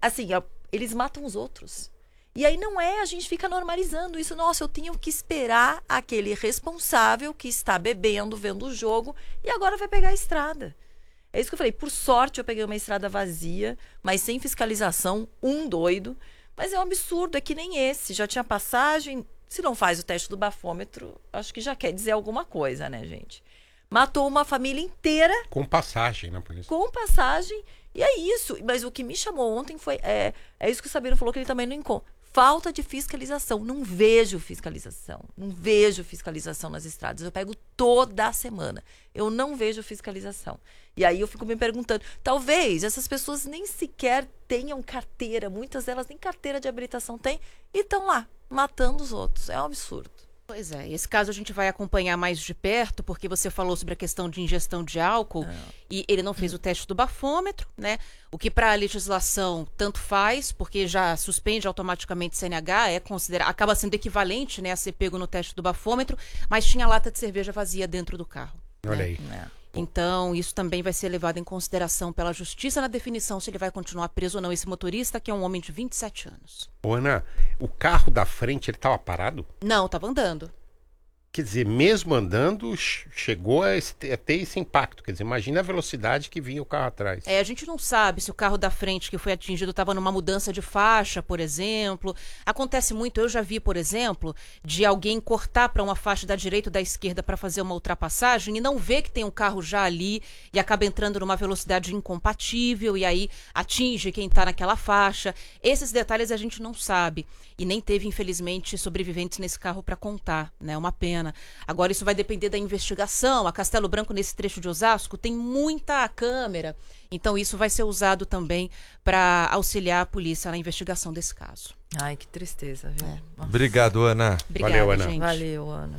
assim, eles matam os outros. E aí a gente fica normalizando isso. Nossa, eu tenho que esperar aquele responsável que está bebendo, vendo o jogo, e agora vai pegar a estrada. É isso que eu falei. Por sorte, eu peguei uma estrada vazia, mas sem fiscalização, doido. Mas é um absurdo, é que nem esse. Já tinha passagem. Se não faz o teste do bafômetro, acho que já quer dizer alguma coisa, né, gente? Matou uma família inteira. Com passagem, né, por isso? Com passagem. E é isso. Mas o que me chamou ontem foi... É isso que o Sabino falou, que ele também não encontra. Falta de fiscalização. Não vejo fiscalização. Não vejo fiscalização nas estradas. Eu pego toda semana. Eu não vejo fiscalização. E aí eu fico me perguntando, talvez essas pessoas nem sequer tenham carteira. Muitas delas nem carteira de habilitação têm. E estão lá, matando os outros. É um absurdo. Pois é, esse caso a gente vai acompanhar mais de perto, porque você falou sobre a questão de ingestão de álcool e ele não fez o teste do bafômetro, né? O que para a legislação tanto faz, porque já suspende automaticamente CNH, acaba sendo equivalente, né, a ser pego no teste do bafômetro, mas tinha lata de cerveja vazia dentro do carro. Olha aí. Então, isso também vai ser levado em consideração pela justiça na definição se ele vai continuar preso ou não. Esse motorista, que é um homem de 27 anos. Ô, Ana, o carro da frente, ele estava parado? Não, estava andando. Quer dizer, mesmo andando, chegou a ter esse impacto. Quer dizer, imagina a velocidade que vinha o carro atrás. A gente não sabe se o carro da frente que foi atingido estava numa mudança de faixa, por exemplo. Acontece muito, eu já vi, por exemplo, de alguém cortar para uma faixa da direita ou da esquerda para fazer uma ultrapassagem e não ver que tem um carro já ali e acaba entrando numa velocidade incompatível e aí atinge quem está naquela faixa. Esses detalhes a gente não sabe. E nem teve, infelizmente, sobreviventes nesse carro para contar, né? Uma pena. Agora, isso vai depender da investigação. A Castelo Branco, nesse trecho de Osasco, tem muita câmera. Então, isso vai ser usado também para auxiliar a polícia na investigação desse caso. Ai, que tristeza, viu? Obrigado, Ana. Obrigada, Valeu, Ana. gente. Valeu, Ana.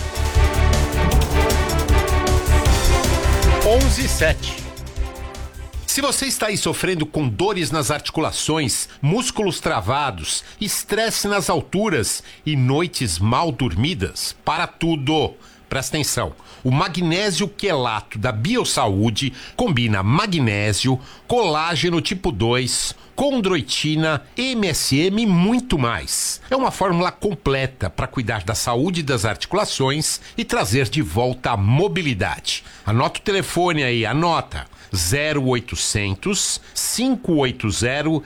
11:07. Se você está aí sofrendo com dores nas articulações, músculos travados, estresse nas alturas e noites mal dormidas, para tudo, presta atenção. O magnésio quelato da Biosaúde combina magnésio, colágeno tipo 2, condroitina, MSM e muito mais. É uma fórmula completa para cuidar da saúde das articulações e trazer de volta a mobilidade. Anota o telefone aí, anota. 0800 580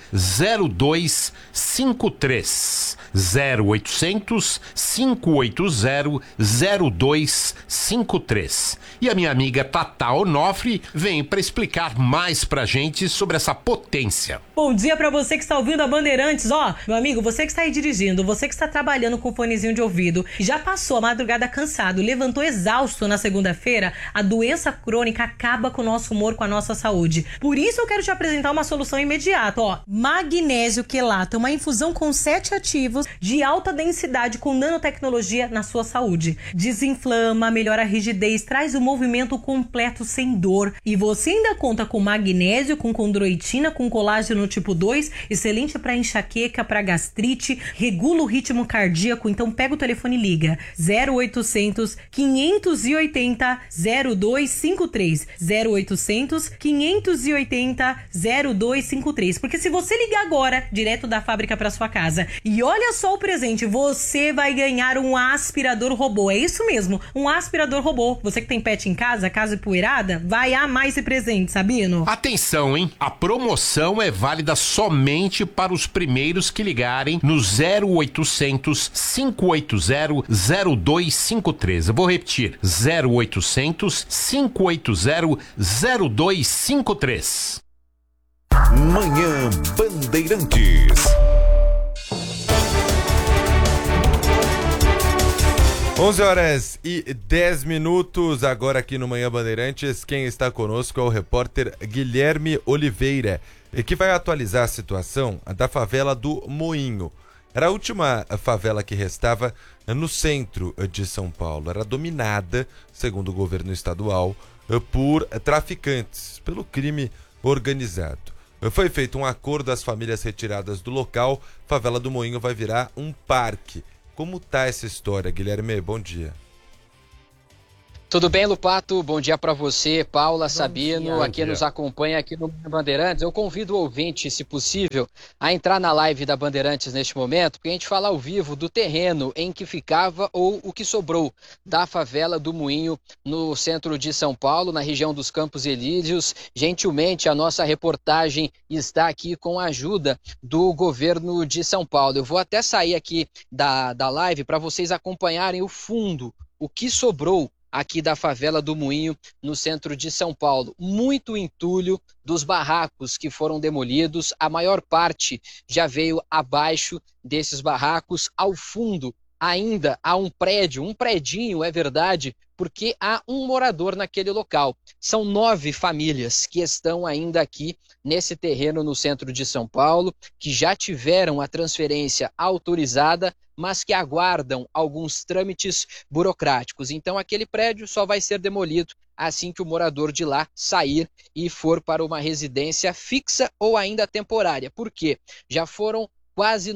0253 0800 580 0253. E a minha amiga Tata Onofre vem para explicar mais pra gente sobre essa potência. Bom dia pra você que está ouvindo a Bandeirantes. Meu amigo, você que está aí dirigindo, você que está trabalhando com fonezinho de ouvido, já passou a madrugada cansado, levantou exausto na segunda-feira, a doença crônica acaba com o nosso humor, com a nossa saúde. Por isso eu quero te apresentar uma solução imediata, magnésio quelato, uma infusão com 7 ativos de alta densidade com nanotecnologia na sua saúde. Desinflama, melhora a rigidez, traz o movimento completo sem dor. E você ainda conta com magnésio, com condroitina, com colágeno tipo 2, excelente para enxaqueca, para gastrite, regula o ritmo cardíaco. Então pega o telefone e liga 0800 580 0253 0800 580 0253, porque se você ligar agora direto da fábrica para sua casa e olha só o presente, você vai ganhar um aspirador robô. É isso mesmo, um aspirador robô. Você que tem pet em casa empoeirada, vai amar esse presente, Sabino. Atenção, hein? A promoção é válida somente para os primeiros que ligarem no 0800 580 0253. Eu vou repetir, 0800 580 0253. Manhã Bandeirantes. 11h10, agora aqui no Manhã Bandeirantes. Quem está conosco é o repórter Guilherme Oliveira, que vai atualizar a situação da favela do Moinho. Era a última favela que restava no centro de São Paulo. Era dominada, segundo o governo estadual, por traficantes, pelo crime organizado. Foi feito um acordo, as famílias retiradas do local. Favela do Moinho vai virar um parque. Como tá essa história, Guilherme? Bom dia. Tudo bem, Lupato? Bom dia para você, Paula, Sabino, dia. nos acompanha aqui no Bandeirantes. Eu convido o ouvinte, se possível, a entrar na live da Bandeirantes neste momento, porque a gente fala ao vivo do terreno em que ficava ou o que sobrou da favela do Moinho no centro de São Paulo, na região dos Campos Elíseos. Gentilmente, a nossa reportagem está aqui com a ajuda do governo de São Paulo. Eu vou até sair aqui da live para vocês acompanharem o fundo, o que sobrou aqui da favela do Moinho, no centro de São Paulo. Muito entulho dos barracos que foram demolidos, a maior parte já veio abaixo desses barracos. Ao fundo ainda há um predinho, é verdade, porque há um morador naquele local. São 9 famílias que estão ainda aqui nesse terreno no centro de São Paulo, que já tiveram a transferência autorizada, mas que aguardam alguns trâmites burocráticos. Então aquele prédio só vai ser demolido assim que o morador de lá sair e for para uma residência fixa ou ainda temporária. Por quê? Já foram quase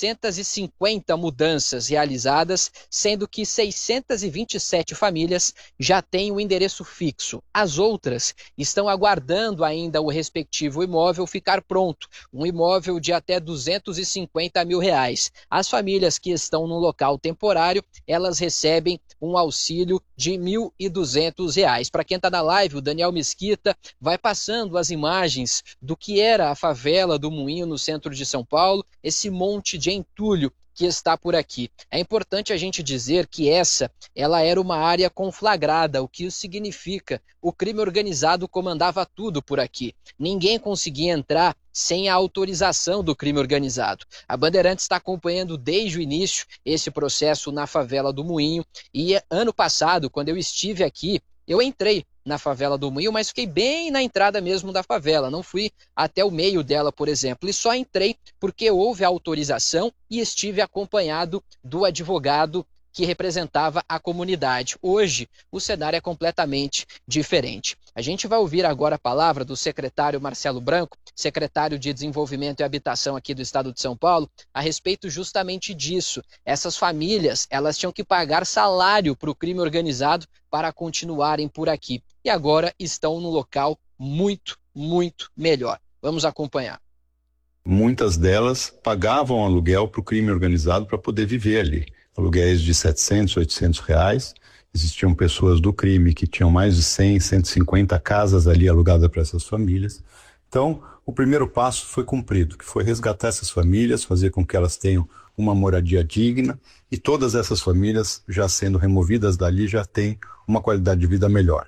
950 mudanças realizadas, sendo que 627 famílias já têm o endereço fixo. As outras estão aguardando ainda o respectivo imóvel ficar pronto, um imóvel de até R$250 mil. As famílias que estão no local temporário, elas recebem um auxílio de R$1.200. Para quem está na live, o Daniel Mesquita vai passando as imagens do que era a favela do Moinho no centro de São Paulo, esse monte de entulho que está por aqui. É importante a gente dizer que ela era uma área conflagrada, o que isso significa? O crime organizado comandava tudo por aqui. Ninguém conseguia entrar sem a autorização do crime organizado. A Bandeirantes está acompanhando desde o início esse processo na favela do Moinho, e ano passado, quando eu estive aqui, eu entrei na favela do Moinho, mas fiquei bem na entrada mesmo da favela, não fui até o meio dela, por exemplo, e só entrei porque houve autorização e estive acompanhado do advogado que representava a comunidade. Hoje, o cenário é completamente diferente. A gente vai ouvir agora a palavra do secretário Marcelo Branco, secretário de Desenvolvimento e Habitação aqui do estado de São Paulo, a respeito justamente disso. Essas famílias, elas tinham que pagar salário para o crime organizado para continuarem por aqui. E agora estão num local muito, muito melhor. Vamos acompanhar. Muitas delas pagavam aluguel para o crime organizado para poder viver ali. Aluguéis de R$700, R$800. Existiam pessoas do crime que tinham mais de 100, 150 casas ali alugadas para essas famílias. Então, o primeiro passo foi cumprido, que foi resgatar essas famílias, fazer com que elas tenham uma moradia digna, e todas essas famílias, já sendo removidas dali, já têm uma qualidade de vida melhor.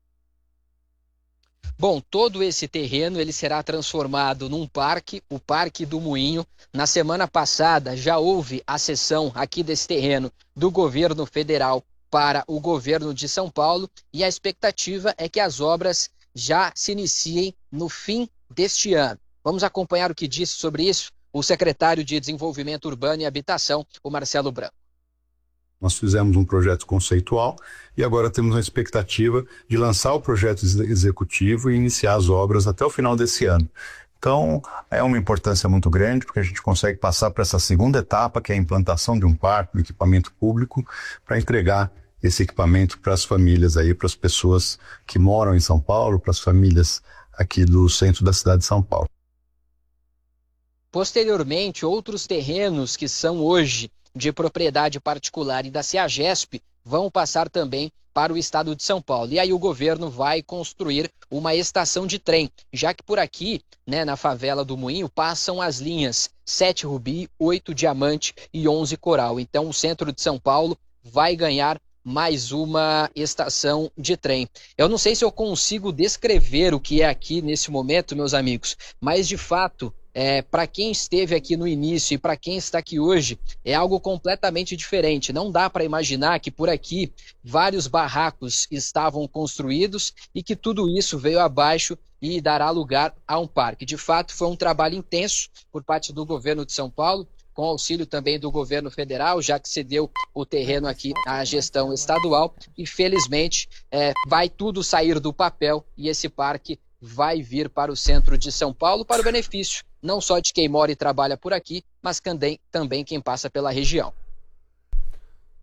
Bom, todo esse terreno ele será transformado num parque, o Parque do Moinho. Na semana passada já houve a cessão aqui desse terreno do governo federal para o governo de São Paulo, e a expectativa é que as obras já se iniciem no fim deste ano. Vamos acompanhar o que disse sobre isso o secretário de Desenvolvimento Urbano e Habitação, o Marcelo Branco. Nós fizemos um projeto conceitual e agora temos a expectativa de lançar o projeto executivo e iniciar as obras até o final desse ano. Então, é uma importância muito grande, porque a gente consegue passar para essa segunda etapa, que é a implantação de um parque, um equipamento público, para entregar esse equipamento para as famílias aí, para as pessoas que moram em São Paulo, para as famílias aqui do centro da cidade de São Paulo. Posteriormente, outros terrenos que são hoje de propriedade particular e da CEAGESP vão passar também para o estado de São Paulo. E aí o governo vai construir uma estação de trem, já que por aqui, na favela do Moinho, passam as linhas 7 Rubi, 8 Diamante e 11 Coral. Então o centro de São Paulo vai ganhar mais uma estação de trem. Eu não sei se eu consigo descrever o que é aqui nesse momento, meus amigos, mas de fato, para quem esteve aqui no início e para quem está aqui hoje, é algo completamente diferente. Não dá para imaginar que por aqui vários barracos estavam construídos e que tudo isso veio abaixo e dará lugar a um parque. De fato, foi um trabalho intenso por parte do governo de São Paulo, com auxílio também do governo federal, já que cedeu o terreno aqui à gestão estadual. E felizmente vai tudo sair do papel e esse parque vai vir para o centro de São Paulo para o benefício não só de quem mora e trabalha por aqui, mas também quem passa pela região.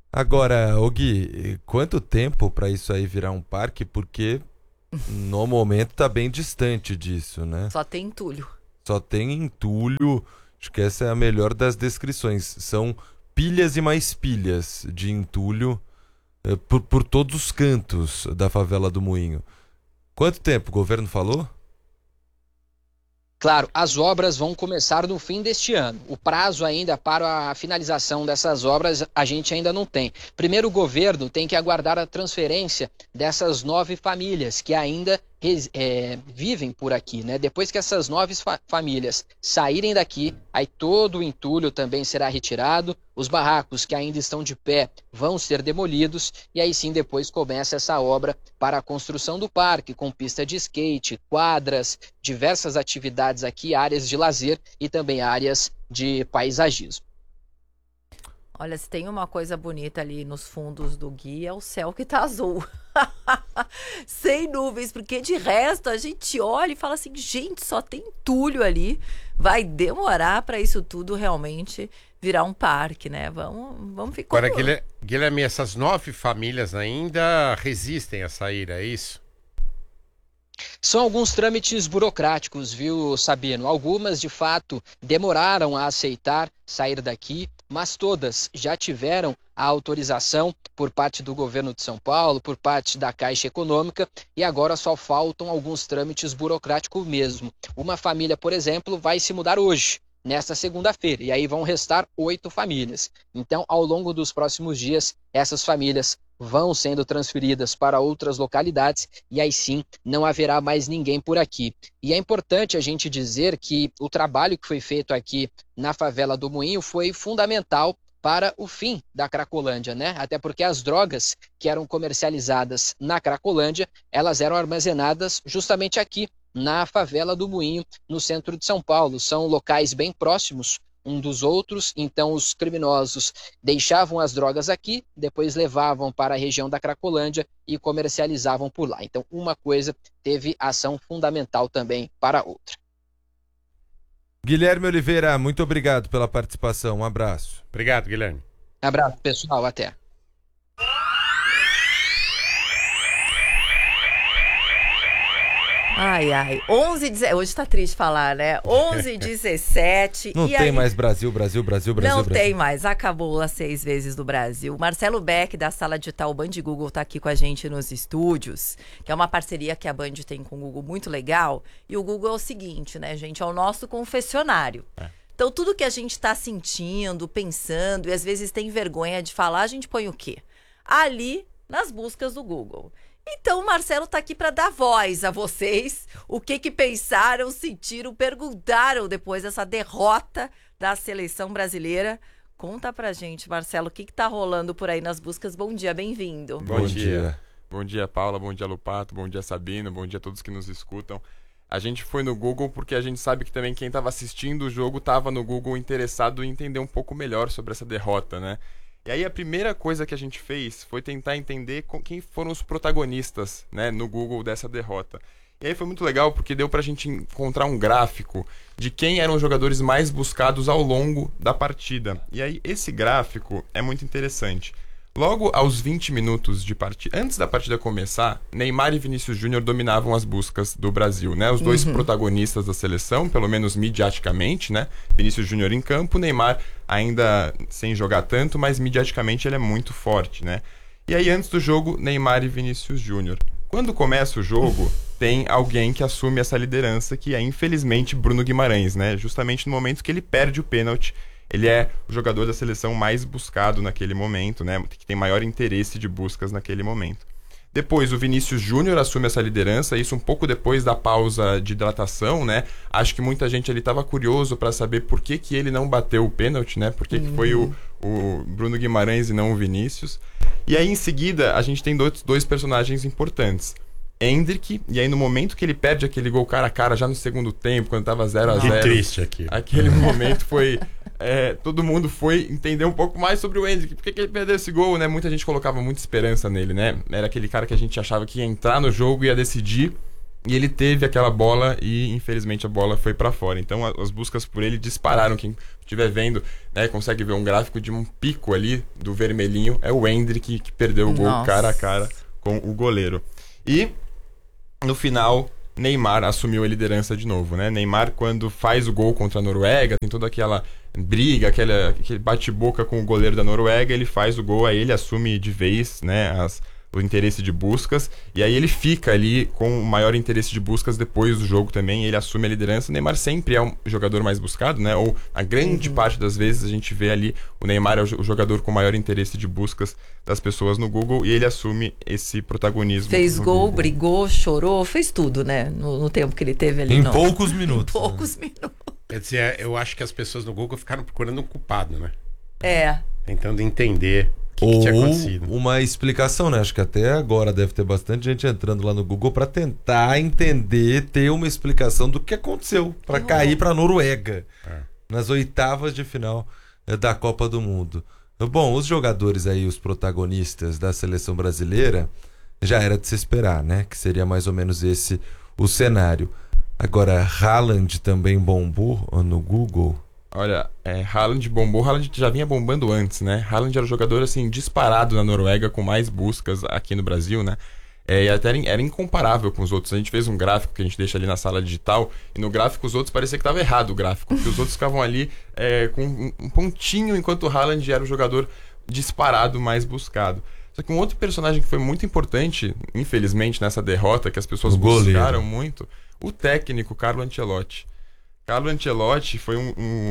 Agora, Gui, quanto tempo para isso aí virar um parque? Porque no momento tá bem distante disso, né? Só tem entulho. Só tem entulho. Acho que essa é a melhor das descrições. São pilhas e mais pilhas de entulho por todos os cantos da favela do Moinho. Quanto tempo o governo falou? Claro, as obras vão começar no fim deste ano. O prazo ainda para a finalização dessas obras a gente ainda não tem. Primeiro, o governo tem que aguardar a transferência dessas 9 famílias que ainda vivem por aqui, né? Depois que essas 9 famílias saírem daqui, aí todo o entulho também será retirado, os barracos que ainda estão de pé vão ser demolidos e aí sim depois começa essa obra para a construção do parque, com pista de skate, quadras, diversas atividades aqui, áreas de lazer e também áreas de paisagismo. Olha, se tem uma coisa bonita ali nos fundos do Gui, é o céu que tá azul. Sem nuvens, porque de resto a gente olha e fala assim, gente, só tem entulho ali. Vai demorar para isso tudo realmente virar um parque, né? Vamos ficar... Agora, Guilherme, essas 9 famílias ainda resistem a sair, é isso? São alguns trâmites burocráticos, viu, Sabino? Algumas, de fato, demoraram a aceitar sair daqui, mas todas já tiveram a autorização por parte do governo de São Paulo, por parte da Caixa Econômica, e agora só faltam alguns trâmites burocráticos mesmo. Uma família, por exemplo, vai se mudar hoje, nesta segunda-feira, e aí vão restar 8 famílias. Então, ao longo dos próximos dias, essas famílias vão sendo transferidas para outras localidades e aí sim não haverá mais ninguém por aqui. E é importante a gente dizer que o trabalho que foi feito aqui na favela do Moinho foi fundamental para o fim da Cracolândia, né? Até porque as drogas que eram comercializadas na Cracolândia, elas eram armazenadas justamente aqui na favela do Moinho, no centro de São Paulo. São locais bem próximos um dos outros, então os criminosos deixavam as drogas aqui, depois levavam para a região da Cracolândia e comercializavam por lá. Então uma coisa teve ação fundamental também para a outra. Guilherme Oliveira, muito obrigado pela participação, um abraço. Obrigado, Guilherme. Abraço, pessoal, até. Ai, 11h17. Hoje tá triste falar, né? 11h17. Não e tem aí... mais Brasil. Não tem mais. Acabou as 6 vezes do Brasil. Marcelo Beck, da Sala Digital Band Google, tá aqui com a gente nos estúdios, que é uma parceria que a Band tem com o Google muito legal. E o Google é o seguinte, né, gente? É o nosso confessionário. Então, tudo que a gente tá sentindo, pensando, e às vezes tem vergonha de falar, a gente põe o quê? Ali, nas buscas do Google. Então, o Marcelo tá aqui para dar voz a vocês, o que pensaram, sentiram, perguntaram depois dessa derrota da seleção brasileira. Conta pra gente, Marcelo, o que tá rolando por aí nas buscas? Bom dia, bem-vindo. Bom dia. Bom dia, Paula, bom dia, Lupato, bom dia, Sabino, bom dia a todos que nos escutam. A gente foi no Google porque a gente sabe que também quem estava assistindo o jogo estava no Google interessado em entender um pouco melhor sobre essa derrota, né? E aí a primeira coisa que a gente fez foi tentar entender quem foram os protagonistas, né, no Google dessa derrota. E aí foi muito legal porque deu pra gente encontrar um gráfico de quem eram os jogadores mais buscados ao longo da partida. E aí esse gráfico é muito interessante. Logo aos 20 minutos de partida, antes da partida começar, Neymar e Vinícius Júnior dominavam as buscas do Brasil, né? Os dois protagonistas da seleção, pelo menos midiaticamente, né? Vinícius Júnior em campo, Neymar ainda sem jogar tanto, mas midiaticamente ele é muito forte, né? E aí antes do jogo, Neymar e Vinícius Júnior. Quando começa o jogo, tem alguém que assume essa liderança, que é infelizmente Bruno Guimarães, né? Justamente no momento que ele perde o pênalti. Ele é o jogador da seleção mais buscado naquele momento, né? Que tem maior interesse de buscas naquele momento. Depois, o Vinícius Júnior assume essa liderança, isso um pouco depois da pausa de hidratação, né? Acho que muita gente ali estava curioso para saber por que ele não bateu o pênalti, né? Por que foi o Bruno Guimarães e não o Vinícius. E aí, em seguida, a gente tem dois personagens importantes. Endrick, e aí no momento que ele perde aquele gol cara a cara, já no segundo tempo, quando tava 0-0. Que triste aqui. Aquele momento foi... todo mundo foi entender um pouco mais sobre o Endrick. Por que ele perdeu esse gol, né? Muita gente colocava muita esperança nele, né? Era aquele cara que a gente achava que ia entrar no jogo e ia decidir E ele teve aquela bola e, infelizmente, a bola foi para fora. Então, as buscas por ele dispararam. Quem estiver vendo, né, consegue ver um gráfico de um pico ali do vermelhinho. É o Endrick que perdeu o gol cara a cara com o goleiro. E, no final, Neymar assumiu a liderança de novo, né? Neymar, quando faz o gol contra a Noruega, tem toda aquela briga, aquele bate-boca com o goleiro da Noruega, ele faz o gol, aí ele assume de vez, né, o interesse de buscas, e aí ele fica ali com o maior interesse de buscas depois do jogo também, ele assume a liderança. O Neymar sempre é um jogador mais buscado, né? Ou a grande parte das vezes a gente vê ali o Neymar é o jogador com maior interesse de buscas das pessoas no Google, e ele assume esse protagonismo. Fez gol, Google. brigou, chorou, fez tudo, né? No tempo que ele teve ali. Em poucos minutos. Em poucos minutos. Quer dizer, eu acho que as pessoas no Google ficaram procurando um culpado, né? É. Tentando entender o que tinha acontecido. Uma explicação, né? Acho que até agora deve ter bastante gente entrando lá no Google para tentar entender, ter uma explicação do que aconteceu para cair para a Noruega nas oitavas de final da Copa do Mundo. Bom, os jogadores aí, os protagonistas da seleção brasileira, já era de se esperar, né? Que seria mais ou menos esse o cenário. Agora, Haaland também bombou no Google. Olha, Haaland bombou. Haaland já vinha bombando antes, né? Haaland era o jogador, assim, disparado na Noruega, com mais buscas aqui no Brasil, né? E até era incomparável com os outros. A gente fez um gráfico que a gente deixa ali na sala digital, e no gráfico os outros parecia que estava errado o gráfico, porque os outros ficavam ali com um pontinho, enquanto o Haaland era o jogador disparado mais buscado. Só que um outro personagem que foi muito importante, infelizmente, nessa derrota, que as pessoas buscaram muito, o técnico Carlo Ancelotti. Carlo Ancelotti foi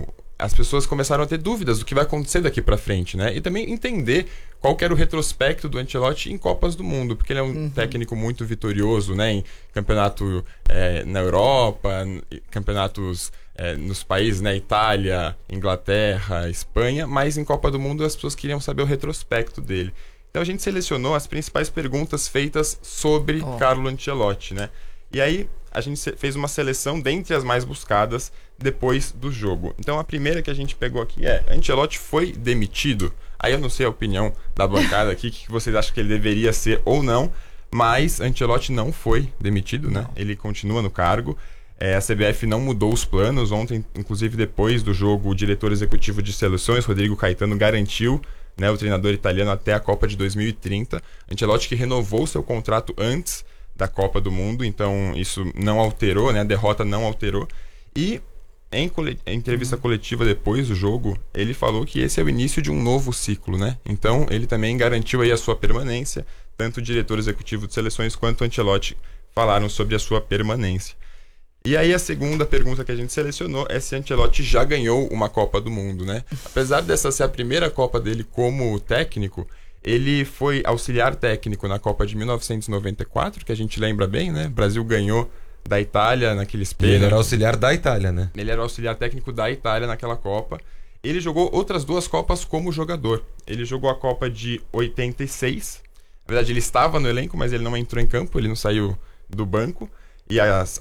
as pessoas começaram a ter dúvidas do que vai acontecer daqui pra frente, né? E também entender qual que era o retrospecto do Ancelotti em Copas do Mundo, porque ele é um técnico muito vitorioso, né? Em campeonato na Europa, campeonatos nos países, né? Itália, Inglaterra, Espanha, mas em Copa do Mundo as pessoas queriam saber o retrospecto dele. Então a gente selecionou as principais perguntas feitas sobre Carlo Ancelotti, né? E aí a gente fez uma seleção dentre as mais buscadas depois do jogo. Então a primeira que a gente pegou aqui Ancelotti foi demitido? Aí eu não sei a opinião da bancada aqui, o que vocês acham que ele deveria ser ou não, mas Ancelotti não foi demitido, né? Ele continua no cargo. A CBF não mudou os planos. Ontem, inclusive depois do jogo, o diretor executivo de seleções, Rodrigo Caetano, garantiu, né, o treinador italiano até a Copa de 2030. Ancelotti que renovou seu contrato antes da Copa do Mundo, então isso não alterou, né? A derrota não alterou. E em entrevista coletiva depois do jogo, ele falou que esse é o início de um novo ciclo, né? Então ele também garantiu aí a sua permanência. Tanto o diretor executivo de seleções quanto o Ancelotti falaram sobre a sua permanência. E aí a segunda pergunta que a gente selecionou é se Ancelotti já ganhou uma Copa do Mundo, né? Apesar dessa ser a primeira Copa dele como técnico, ele foi auxiliar técnico na Copa de 1994, que a gente lembra bem, né? O Brasil ganhou da Itália naquele espelho. Ele era auxiliar da Itália, né? Ele era auxiliar técnico da Itália naquela Copa. Ele jogou outras duas Copas como jogador. Ele jogou a Copa de 86. Na verdade, ele estava no elenco, mas ele não entrou em campo, ele não saiu do banco. E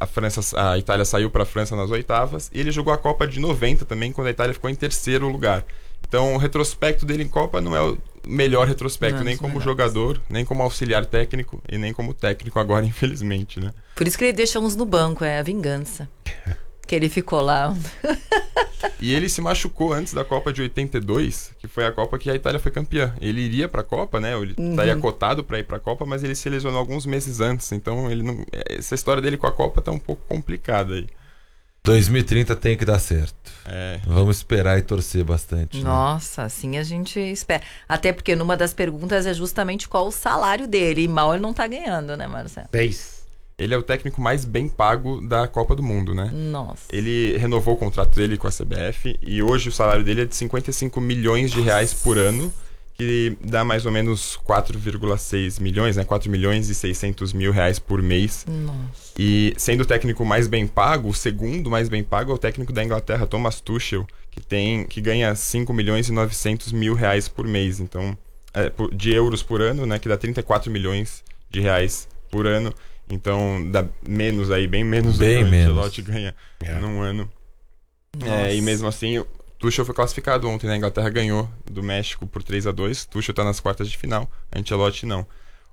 a Itália saiu para a França nas oitavas. E ele jogou a Copa de 90 também, quando a Itália ficou em terceiro lugar. Então, o retrospecto dele em Copa não é o melhor retrospecto, nem como jogador, nem como auxiliar técnico e nem como técnico agora, infelizmente, né? Por isso que ele deixa uns no banco, é a vingança. Que ele ficou lá. E ele se machucou antes da Copa de 82, que foi a Copa que a Itália foi campeã. Ele iria pra Copa, né? Ele estaria cotado pra ir pra Copa, mas ele se lesionou alguns meses antes. Então, ele não... essa história dele com a Copa tá um pouco complicada aí. 2030 tem que dar certo. Vamos esperar e torcer bastante. Nossa, né? Assim a gente espera. Até porque numa das perguntas é justamente qual o salário dele. E mal ele não tá ganhando, né, Marcelo? 10. Ele é o técnico mais bem pago da Copa do Mundo, né? Nossa. Ele renovou o contrato dele com a CBF e hoje o salário dele é de 55 milhões de reais por ano, que dá mais ou menos 4,6 milhões, né? 4 milhões e 600 mil reais por mês. Nossa. E sendo o técnico mais bem pago, o segundo mais bem pago é o técnico da Inglaterra, Thomas Tuchel, que ganha 5 milhões e 900 mil reais por mês. Então, de euros por ano, né? Que dá 34 milhões de reais por ano. Então, dá menos aí, bem menos do que o Ancelotti ganha num ano. E mesmo assim, o Tuchel foi classificado ontem, né? A Inglaterra ganhou do México por 3-2. Tuchel tá nas quartas de final, Ancelotti não.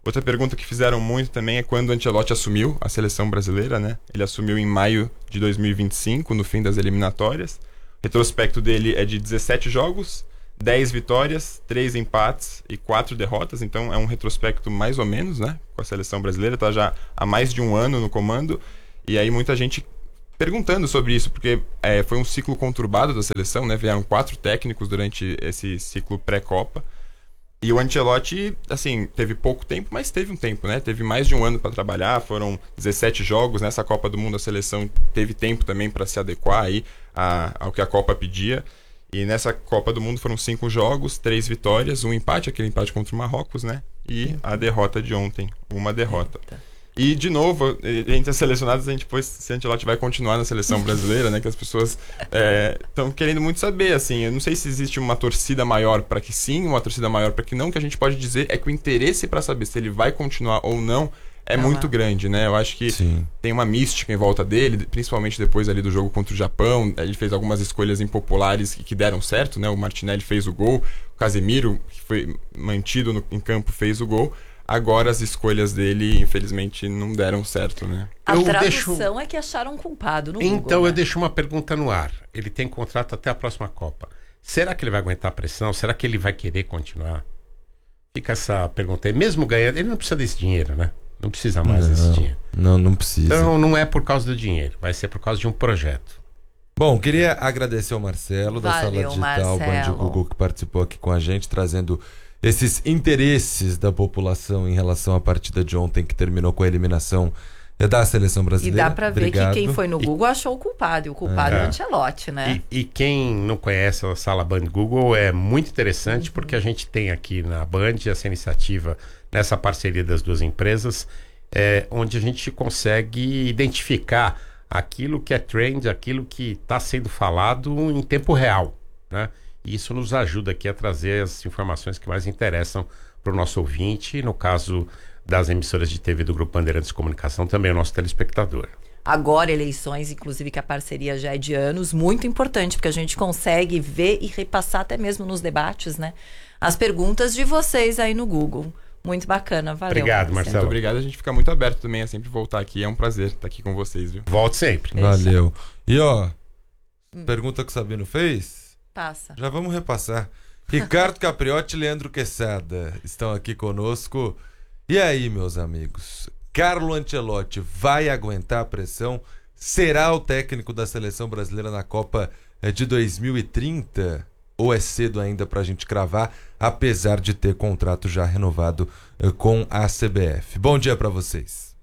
Outra pergunta que fizeram muito também é quando o Ancelotti assumiu a seleção brasileira, né? Ele assumiu em maio de 2025, no fim das eliminatórias. O retrospecto dele é de 17 jogos, 10 vitórias, 3 empates e 4 derrotas. Então é um retrospecto mais ou menos, né? Com a seleção brasileira, tá já há mais de um ano no comando. E aí muita gente perguntando sobre isso, porque foi um ciclo conturbado da seleção, né? Vieram 4 técnicos durante esse ciclo pré-Copa. E o Ancelotti, assim, teve pouco tempo, mas teve um tempo, né? Teve mais de um ano para trabalhar, foram 17 jogos. Nessa Copa do Mundo a seleção teve tempo também para se adequar aí ao que a Copa pedia. E nessa Copa do Mundo foram 5 jogos, 3 vitórias, um empate, aquele empate contra o Marrocos, né? E a derrota de ontem, uma derrota. E, de novo, entre as selecionadas, a gente pôs se o Ancelotti vai continuar na seleção brasileira, né? Que as pessoas estão querendo muito saber, assim. Eu não sei se existe uma torcida maior para que sim, uma torcida maior para que não. O que a gente pode dizer é que o interesse para saber se ele vai continuar ou não é muito grande, né? Eu acho que tem uma mística em volta dele, principalmente depois ali do jogo contra o Japão. Ele fez algumas escolhas impopulares que deram certo, né? O Martinelli fez o gol, o Casemiro, que foi mantido em campo, fez o gol. Agora as escolhas dele, infelizmente, não deram certo, né? A tradução é que acharam um culpado no Google, Então né? eu deixo uma pergunta no ar. Ele tem contrato até a próxima Copa. Será que ele vai aguentar a pressão? Será que ele vai querer continuar? Fica essa pergunta aí. Mesmo ganhando, ele não precisa desse dinheiro, né? Não precisa mais desse dinheiro. Não precisa. Então não é por causa do dinheiro, vai ser por causa de um projeto. Bom, queria agradecer ao Marcelo da Sala Valeu, Digital Band Marcelo. Google, que participou aqui com a gente, trazendo esses interesses da população em relação à partida de ontem, que terminou com a eliminação da seleção E brasileira. dá pra ver Obrigado. que quem foi no Google achou o culpado. E o culpado é o Ancelotti, né? E quem não conhece a Sala Band Google é muito interessante, porque a gente tem aqui na Band essa iniciativa, nessa parceria das duas empresas, onde a gente consegue identificar aquilo que é trend, aquilo que está sendo falado em tempo real, né? E isso nos ajuda aqui a trazer as informações que mais interessam para o nosso ouvinte, no caso das emissoras de TV do Grupo Bandeirantes de Comunicação, também o nosso telespectador. Agora, eleições, inclusive que a parceria já é de anos, muito importante, porque a gente consegue ver e repassar até mesmo nos debates, né? As perguntas de vocês aí no Google. Muito bacana, valeu. Obrigado, Marcelo. Muito obrigado, a gente fica muito aberto também a sempre voltar aqui. É um prazer estar aqui com vocês, viu? Volte sempre. Valeu. E ó, pergunta que o Sabino fez, Passa. já vamos repassar. Ricardo Capriotti e Leandro Quesada estão aqui conosco. E aí, meus amigos? Carlo Ancelotti vai aguentar a pressão? Será o técnico da seleção brasileira na Copa de 2030? Ou é cedo ainda pra gente cravar, apesar de ter contrato já renovado com a CBF? Bom dia pra vocês.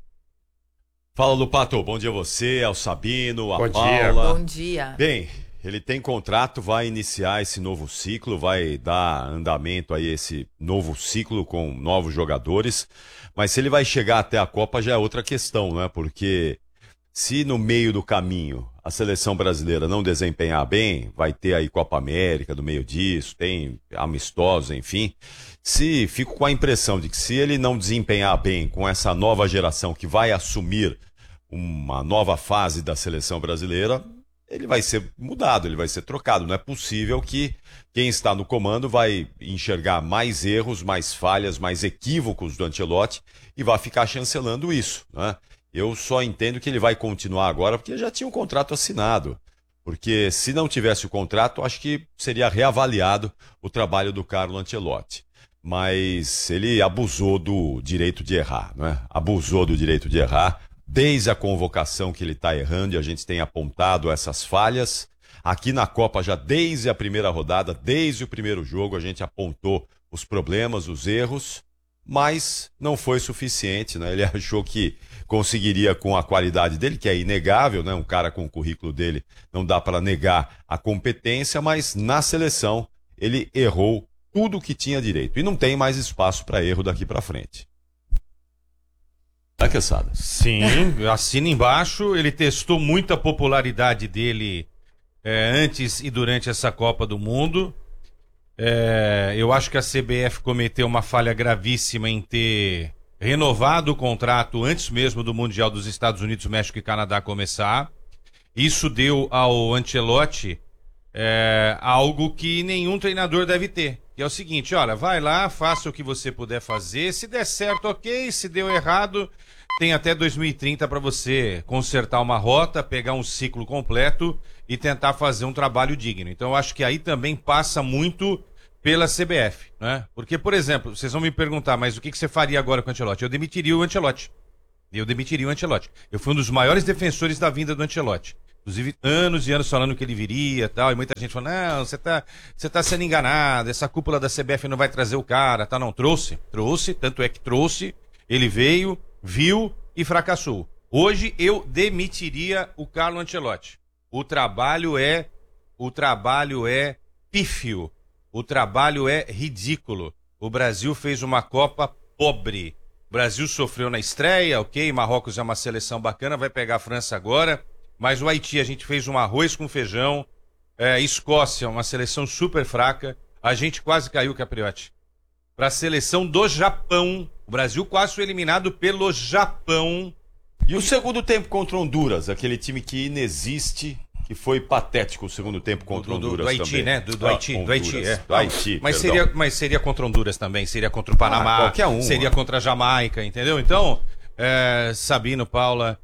Fala, Lupato. Bom dia a você, ao Sabino, a Bom Paula. dia. Bom dia. Bem, ele tem contrato, vai iniciar esse novo ciclo, vai dar andamento a esse novo ciclo com novos jogadores. Mas se ele vai chegar até a Copa já é outra questão, né? Porque se no meio do caminho a seleção brasileira não desempenhar bem, vai ter aí Copa América no meio disso, tem amistosos, enfim. Fico com a impressão de que se ele não desempenhar bem com essa nova geração que vai assumir uma nova fase da seleção brasileira, ele vai ser mudado, ele vai ser trocado. Não é possível que quem está no comando vai enxergar mais erros, mais falhas, mais equívocos do Ancelotti e vai ficar chancelando isso, né? Eu só entendo que ele vai continuar agora porque já tinha um contrato assinado. Porque se não tivesse o contrato, acho que seria reavaliado o trabalho do Carlo Ancelotti. Mas ele abusou do direito de errar, né? Abusou do direito de errar. Desde a convocação que ele está errando, e a gente tem apontado essas falhas. Aqui na Copa, já desde a primeira rodada, desde o primeiro jogo, a gente apontou os problemas, os erros, mas não foi suficiente, né? Ele achou que conseguiria, com a qualidade dele, que é inegável, né? Um cara com o currículo dele, não dá para negar a competência, mas na seleção ele errou tudo o que tinha direito. E não tem mais espaço para erro daqui para frente. Tá, Quesada? Sim, assina embaixo. Ele testou muita popularidade dele antes e durante essa Copa do Mundo. Eu acho que a CBF cometeu uma falha gravíssima em ter renovado o contrato antes mesmo do Mundial dos Estados Unidos, México e Canadá começar. Isso deu ao Ancelotti algo que nenhum treinador deve ter, Que é o seguinte, olha, vai lá, faça o que você puder fazer, se der certo, ok, se deu errado, tem até 2030 para você consertar uma rota, pegar um ciclo completo e tentar fazer um trabalho digno. Então eu acho que aí também passa muito pela CBF, né? Porque, por exemplo, vocês vão me perguntar, mas o que você faria agora com o Ancelotti? Eu demitiria o Ancelotti. Eu fui um dos maiores defensores da vinda do Ancelotti. Inclusive, anos e anos falando que ele viria e tal, e muita gente falando, não, você tá sendo enganado, essa cúpula da CBF não vai trazer o cara, tá? Não, trouxe, tanto é que trouxe, ele veio, viu e fracassou. Hoje eu demitiria o Carlo Ancelotti. O trabalho é pífio, o trabalho é ridículo. O Brasil fez uma Copa pobre. O Brasil sofreu na estreia, ok, Marrocos é uma seleção bacana, vai pegar a França agora. Mas o Haiti a gente fez um arroz com feijão, Escócia, uma seleção super fraca, a gente quase caiu, Capriotti. Para a seleção do Japão, o Brasil quase foi eliminado pelo Japão. E o segundo tempo contra Honduras, aquele time que inexiste, que foi patético o segundo tempo contra Honduras do Haiti, também. né? Do Haiti, Honduras, do Haiti, mas seria contra Honduras também, seria contra o Panamá, qualquer um, seria contra a Jamaica, entendeu? Então, Sabino, Paula...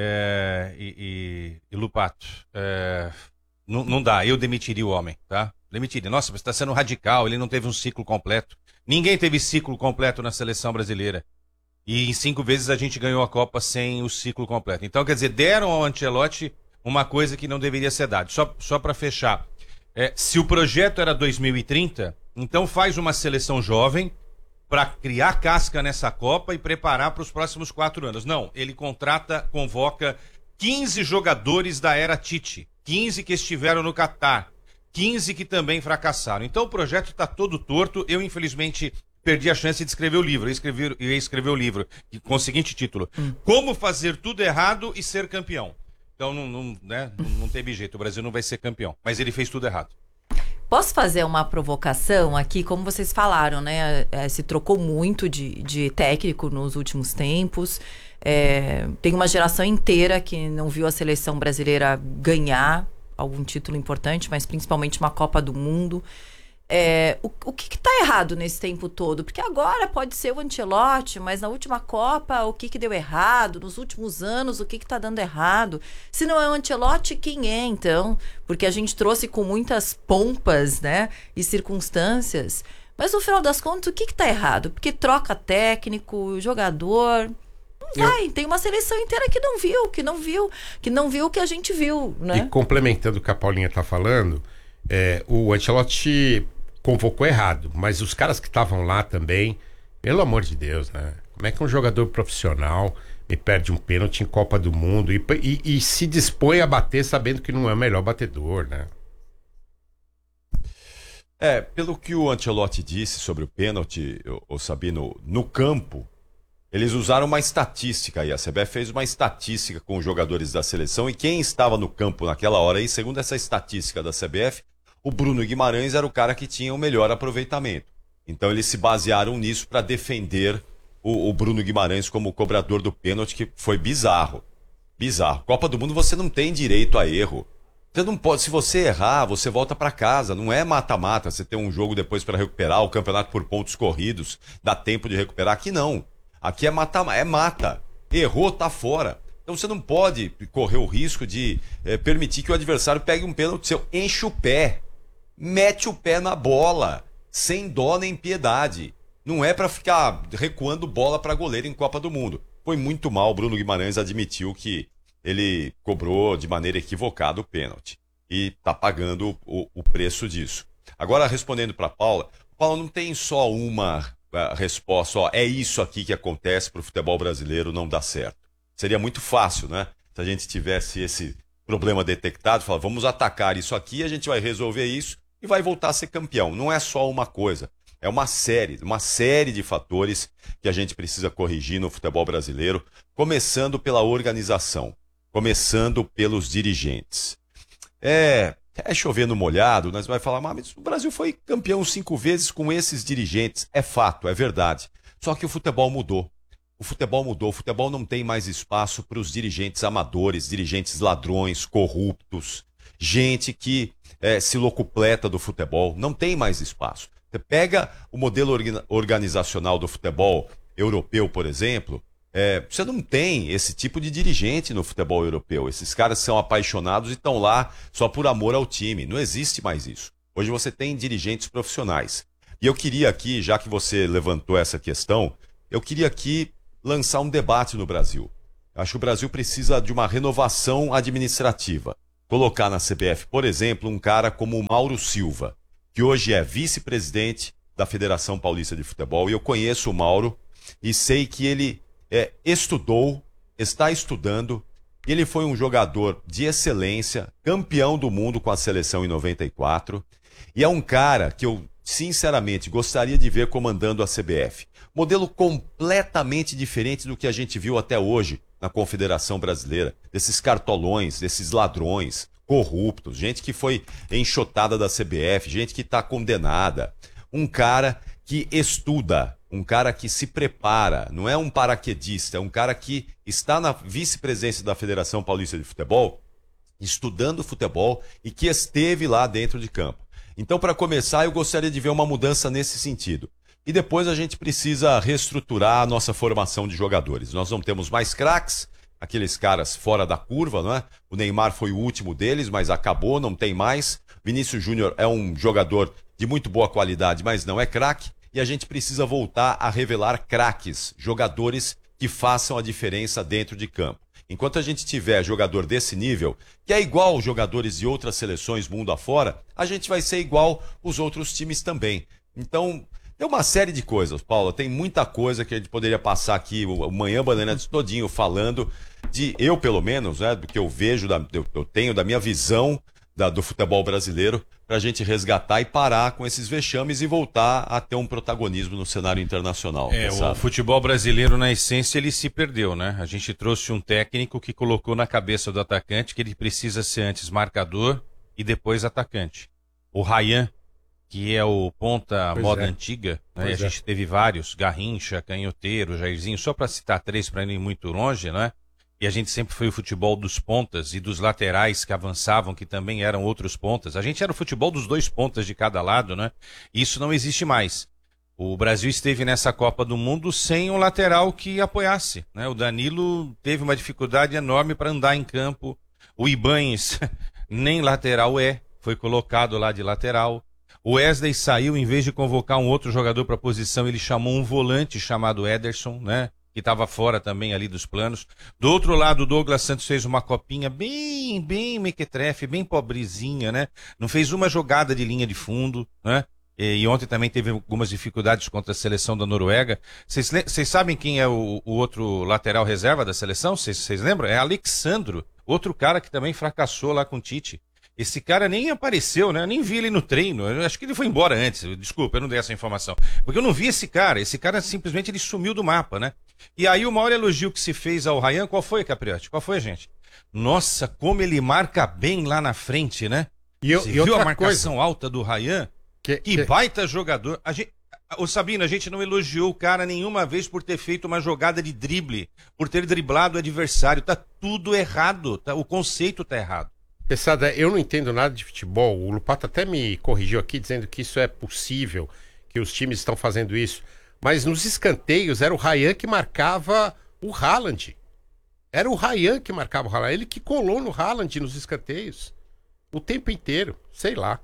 e Lupato, não dá, eu demitiria o homem, tá? Demitiria. Nossa, você está sendo radical, ele não teve um ciclo completo. Ninguém teve ciclo completo na seleção brasileira. E em 5 vezes a gente ganhou a Copa sem o ciclo completo. Então, quer dizer, deram ao Ancelotti uma coisa que não deveria ser dada. Só para fechar, se o projeto era 2030, então faz uma seleção jovem para criar casca nessa Copa e preparar para os próximos 4 anos. Não, ele convoca 15 jogadores da era Tite, 15 que estiveram no Catar, 15 que também fracassaram. Então o projeto está todo torto. Eu, infelizmente, perdi a chance de escrever o livro. Eu ia escrever o livro com o seguinte título: Como fazer tudo errado e ser campeão. Então não teve jeito, o Brasil não vai ser campeão. Mas ele fez tudo errado. Posso fazer uma provocação aqui? Como vocês falaram, né? Se trocou muito de técnico nos últimos tempos. Tem uma geração inteira que não viu a seleção brasileira ganhar algum título importante, mas principalmente uma Copa do Mundo. O que está errado nesse tempo todo? Porque agora pode ser o Ancelotti, mas na última Copa o que deu errado? Nos últimos anos o que está dando errado? Se não é o Ancelotti, quem é então? Porque a gente trouxe com muitas pompas, né, e circunstâncias, mas no final das contas o que está errado? Porque troca técnico, jogador... Não vai, tem uma seleção inteira que não viu o que a gente viu, né? E complementando o que a Paulinha está falando, o Ancelotti convocou errado, mas os caras que estavam lá também, pelo amor de Deus, né? Como é que um jogador profissional me perde um pênalti em Copa do Mundo e se dispõe a bater sabendo que não é o melhor batedor, né? Pelo que o Ancelotti disse sobre o pênalti, o Sabino, no campo, eles usaram uma estatística aí. A CBF fez uma estatística com os jogadores da seleção e quem estava no campo naquela hora aí, segundo essa estatística da CBF, o Bruno Guimarães era o cara que tinha o melhor aproveitamento. Então eles se basearam nisso para defender o Bruno Guimarães como cobrador do pênalti, que foi bizarro. Bizarro. Copa do Mundo você não tem direito a erro. Você não pode, se você errar, você volta para casa. Não é mata-mata, você tem um jogo depois para recuperar, o campeonato por pontos corridos, dá tempo de recuperar. Aqui não. Aqui é mata. Errou, tá fora. Então você não pode correr o risco de permitir que o adversário pegue um pênalti seu. Enche o pé. Mete o pé na bola. Sem dó nem piedade. Não é para ficar recuando bola para goleiro em Copa do Mundo. Foi muito mal. O Bruno Guimarães admitiu que ele cobrou de maneira equivocada o pênalti. E tá pagando o preço disso. Agora, respondendo para Paula, não tem só uma resposta, é isso aqui que acontece para o futebol brasileiro não dar certo. Seria muito fácil, né? Se a gente tivesse esse problema detectado, falar, vamos atacar isso aqui, a gente vai resolver isso e vai voltar a ser campeão. Não é só uma coisa, é uma série de fatores que a gente precisa corrigir no futebol brasileiro, começando pela organização, começando pelos dirigentes. É chover no molhado, nós vai falar, mas o Brasil foi campeão 5 vezes com esses dirigentes. É fato, é verdade. Só que o futebol mudou. O futebol não tem mais espaço para os dirigentes amadores, dirigentes ladrões, corruptos, gente que se locupleta do futebol. Não tem mais espaço. Você pega o modelo organizacional do futebol europeu, por exemplo, você não tem esse tipo de dirigente no futebol europeu. Esses caras são apaixonados e estão lá só por amor ao time. Não existe mais isso. Hoje você tem dirigentes profissionais. E eu queria aqui, já que você levantou essa questão, eu queria aqui lançar um debate no Brasil. Acho que o Brasil precisa de uma renovação administrativa. Colocar na CBF, por exemplo, um cara como o Mauro Silva, que hoje é vice-presidente da Federação Paulista de Futebol. E eu conheço o Mauro e sei que ele está estudando. Ele foi um jogador de excelência, campeão do mundo com a seleção em 94. E é um cara que eu, sinceramente, gostaria de ver comandando a CBF. Modelo completamente diferente do que a gente viu até hoje na Confederação Brasileira. Desses cartolões, desses ladrões, corruptos, gente que foi enxotada da CBF, gente que está condenada. Um cara que estuda, um cara que se prepara, não é um paraquedista, é um cara que está na vice-presidência da Federação Paulista de Futebol, estudando futebol e que esteve lá dentro de campo. Então, para começar, eu gostaria de ver uma mudança nesse sentido. E depois a gente precisa reestruturar a nossa formação de jogadores. Nós não temos mais craques, aqueles caras fora da curva, não é? O Neymar foi o último deles, mas acabou, não tem mais. Vinícius Júnior é um jogador de muito boa qualidade, mas não é craque. E a gente precisa voltar a revelar craques, jogadores que façam a diferença dentro de campo. Enquanto a gente tiver jogador desse nível, que é igual jogadores de outras seleções mundo afora, a gente vai ser igual os outros times também. Então, tem uma série de coisas, Paula, tem muita coisa que a gente poderia passar aqui o Manhã Bandeirantes todinho falando de, eu pelo menos, né, do que eu vejo, eu tenho da minha visão do futebol brasileiro, para a gente resgatar e parar com esses vexames e voltar a ter um protagonismo no cenário internacional. O futebol brasileiro, na essência, ele se perdeu, né? A gente trouxe um técnico que colocou na cabeça do atacante que ele precisa ser antes marcador e depois atacante. O Ryan, que é o ponta moda antiga, né? A gente teve vários, Garrincha, Canhoteiro, Jairzinho, só para citar 3 para não ir muito longe, né? E a gente sempre foi o futebol dos pontas e dos laterais que avançavam, que também eram outros pontas. A gente era o futebol dos 2 pontas de cada lado, né? Isso não existe mais. O Brasil esteve nessa Copa do Mundo sem um lateral que apoiasse, né? O Danilo teve uma dificuldade enorme para andar em campo. O Ibañez nem lateral foi colocado lá de lateral. O Wesley saiu, em vez de convocar um outro jogador para a posição, ele chamou um volante chamado Ederson, né? Que estava fora também ali dos planos. Do outro lado, o Douglas Santos fez uma copinha bem mequetrefe, bem pobrezinha, né? Não fez uma jogada de linha de fundo, né? E ontem também teve algumas dificuldades contra a seleção da Noruega. Vocês sabem quem é o outro lateral reserva da seleção? Vocês lembram? É Alexandro, outro cara que também fracassou lá com o Tite. Esse cara nem apareceu, né? Eu nem vi ele no treino. Eu acho que ele foi embora antes. Desculpa, eu não dei essa informação. Porque eu não vi esse cara. Esse cara simplesmente ele sumiu do mapa, né? E aí o maior elogio que se fez ao Ryan, qual foi, Capriotti? Qual foi, gente? Nossa, como ele marca bem lá na frente, né? Você viu a marcação alta do Ryan? Que baita jogador. Ô Sabino, a gente não elogiou o cara nenhuma vez por ter feito uma jogada de drible, por ter driblado o adversário. Tá tudo errado. O conceito tá errado. Pesada, eu não entendo nada de futebol. O Lupato até me corrigiu aqui dizendo que isso é possível, que os times estão fazendo isso. Mas nos escanteios era o Ryan que marcava o Haaland. Era o Ryan que marcava o Haaland. Ele que colou no Haaland nos escanteios. O tempo inteiro. Sei lá.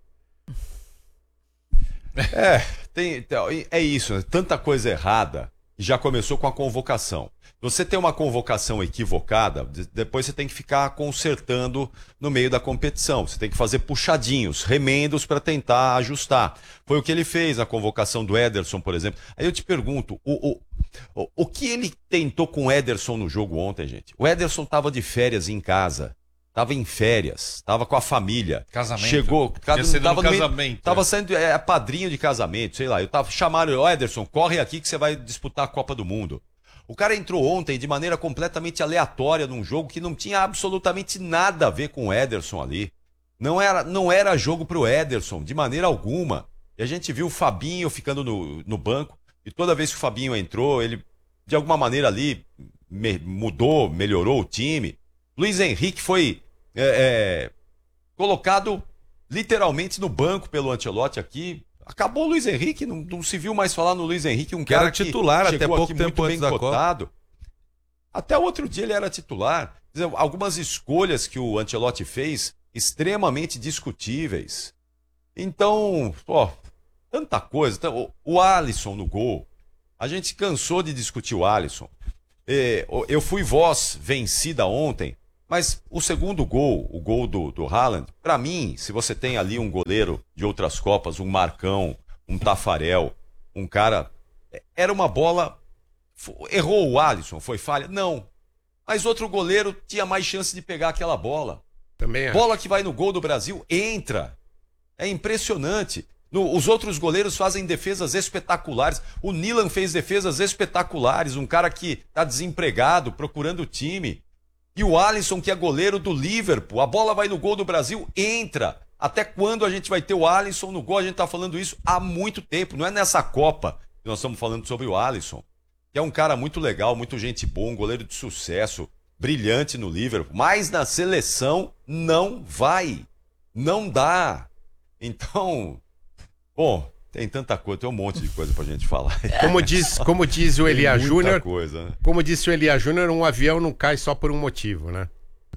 É isso, né? Tanta coisa errada. Já começou com a convocação. Você tem uma convocação equivocada, depois você tem que ficar consertando no meio da competição. Você tem que fazer puxadinhos, remendos para tentar ajustar. Foi o que ele fez na convocação do Ederson, por exemplo. Aí eu te pergunto, o que ele tentou com o Ederson no jogo ontem, gente? O Ederson estava de férias em casa. Tava em férias, tava com a família. Casamento. Chegou, tava no casamento. Tava saindo, padrinho de casamento, sei lá. Eu tava chamando, Ederson, corre aqui que você vai disputar a Copa do Mundo. O cara entrou ontem de maneira completamente aleatória num jogo que não tinha absolutamente nada a ver com o Ederson ali. Não era jogo pro Ederson, de maneira alguma. E a gente viu o Fabinho ficando no banco, e toda vez que o Fabinho entrou, ele, de alguma maneira ali, mudou, melhorou o time. Luiz Henrique foi colocado literalmente no banco pelo Ancelotti aqui. Acabou o Luiz Henrique, não se viu mais falar no Luiz Henrique, um Que cara era titular que até chegou pouco aqui tempo muito antes bem da Copa. cotado. Até o outro dia ele era titular. Quer dizer, algumas escolhas que o Ancelotti fez, extremamente discutíveis. Então, tanta coisa. O Alisson no gol. A gente cansou de discutir o Alisson. Eu fui voz vencida ontem, mas o segundo gol, o gol do Haaland, pra mim, se você tem ali um goleiro de outras Copas, um Marcão, um Tafarel, um cara... Era uma bola... Errou o Alisson, foi falha? Não. Mas outro goleiro tinha mais chance de pegar aquela bola. Também Bola que vai no gol do Brasil, entra. É impressionante. Os outros goleiros fazem defesas espetaculares. O Nilan fez defesas espetaculares. Um cara que tá desempregado, procurando o time. E o Alisson, que é goleiro do Liverpool. A bola vai no gol do Brasil, entra. Até quando a gente vai ter o Alisson no gol? A gente tá falando isso há muito tempo. Não é nessa Copa que nós estamos falando sobre o Alisson. Que é um cara muito legal, muito gente boa, um goleiro de sucesso, brilhante no Liverpool. Mas na seleção não vai. Não dá. Então... Bom, tem tanta coisa, tem um monte de coisa pra gente falar. Como diz o Elia Júnior, né? Como disse o Elia Júnior, um avião não cai só por um motivo, né?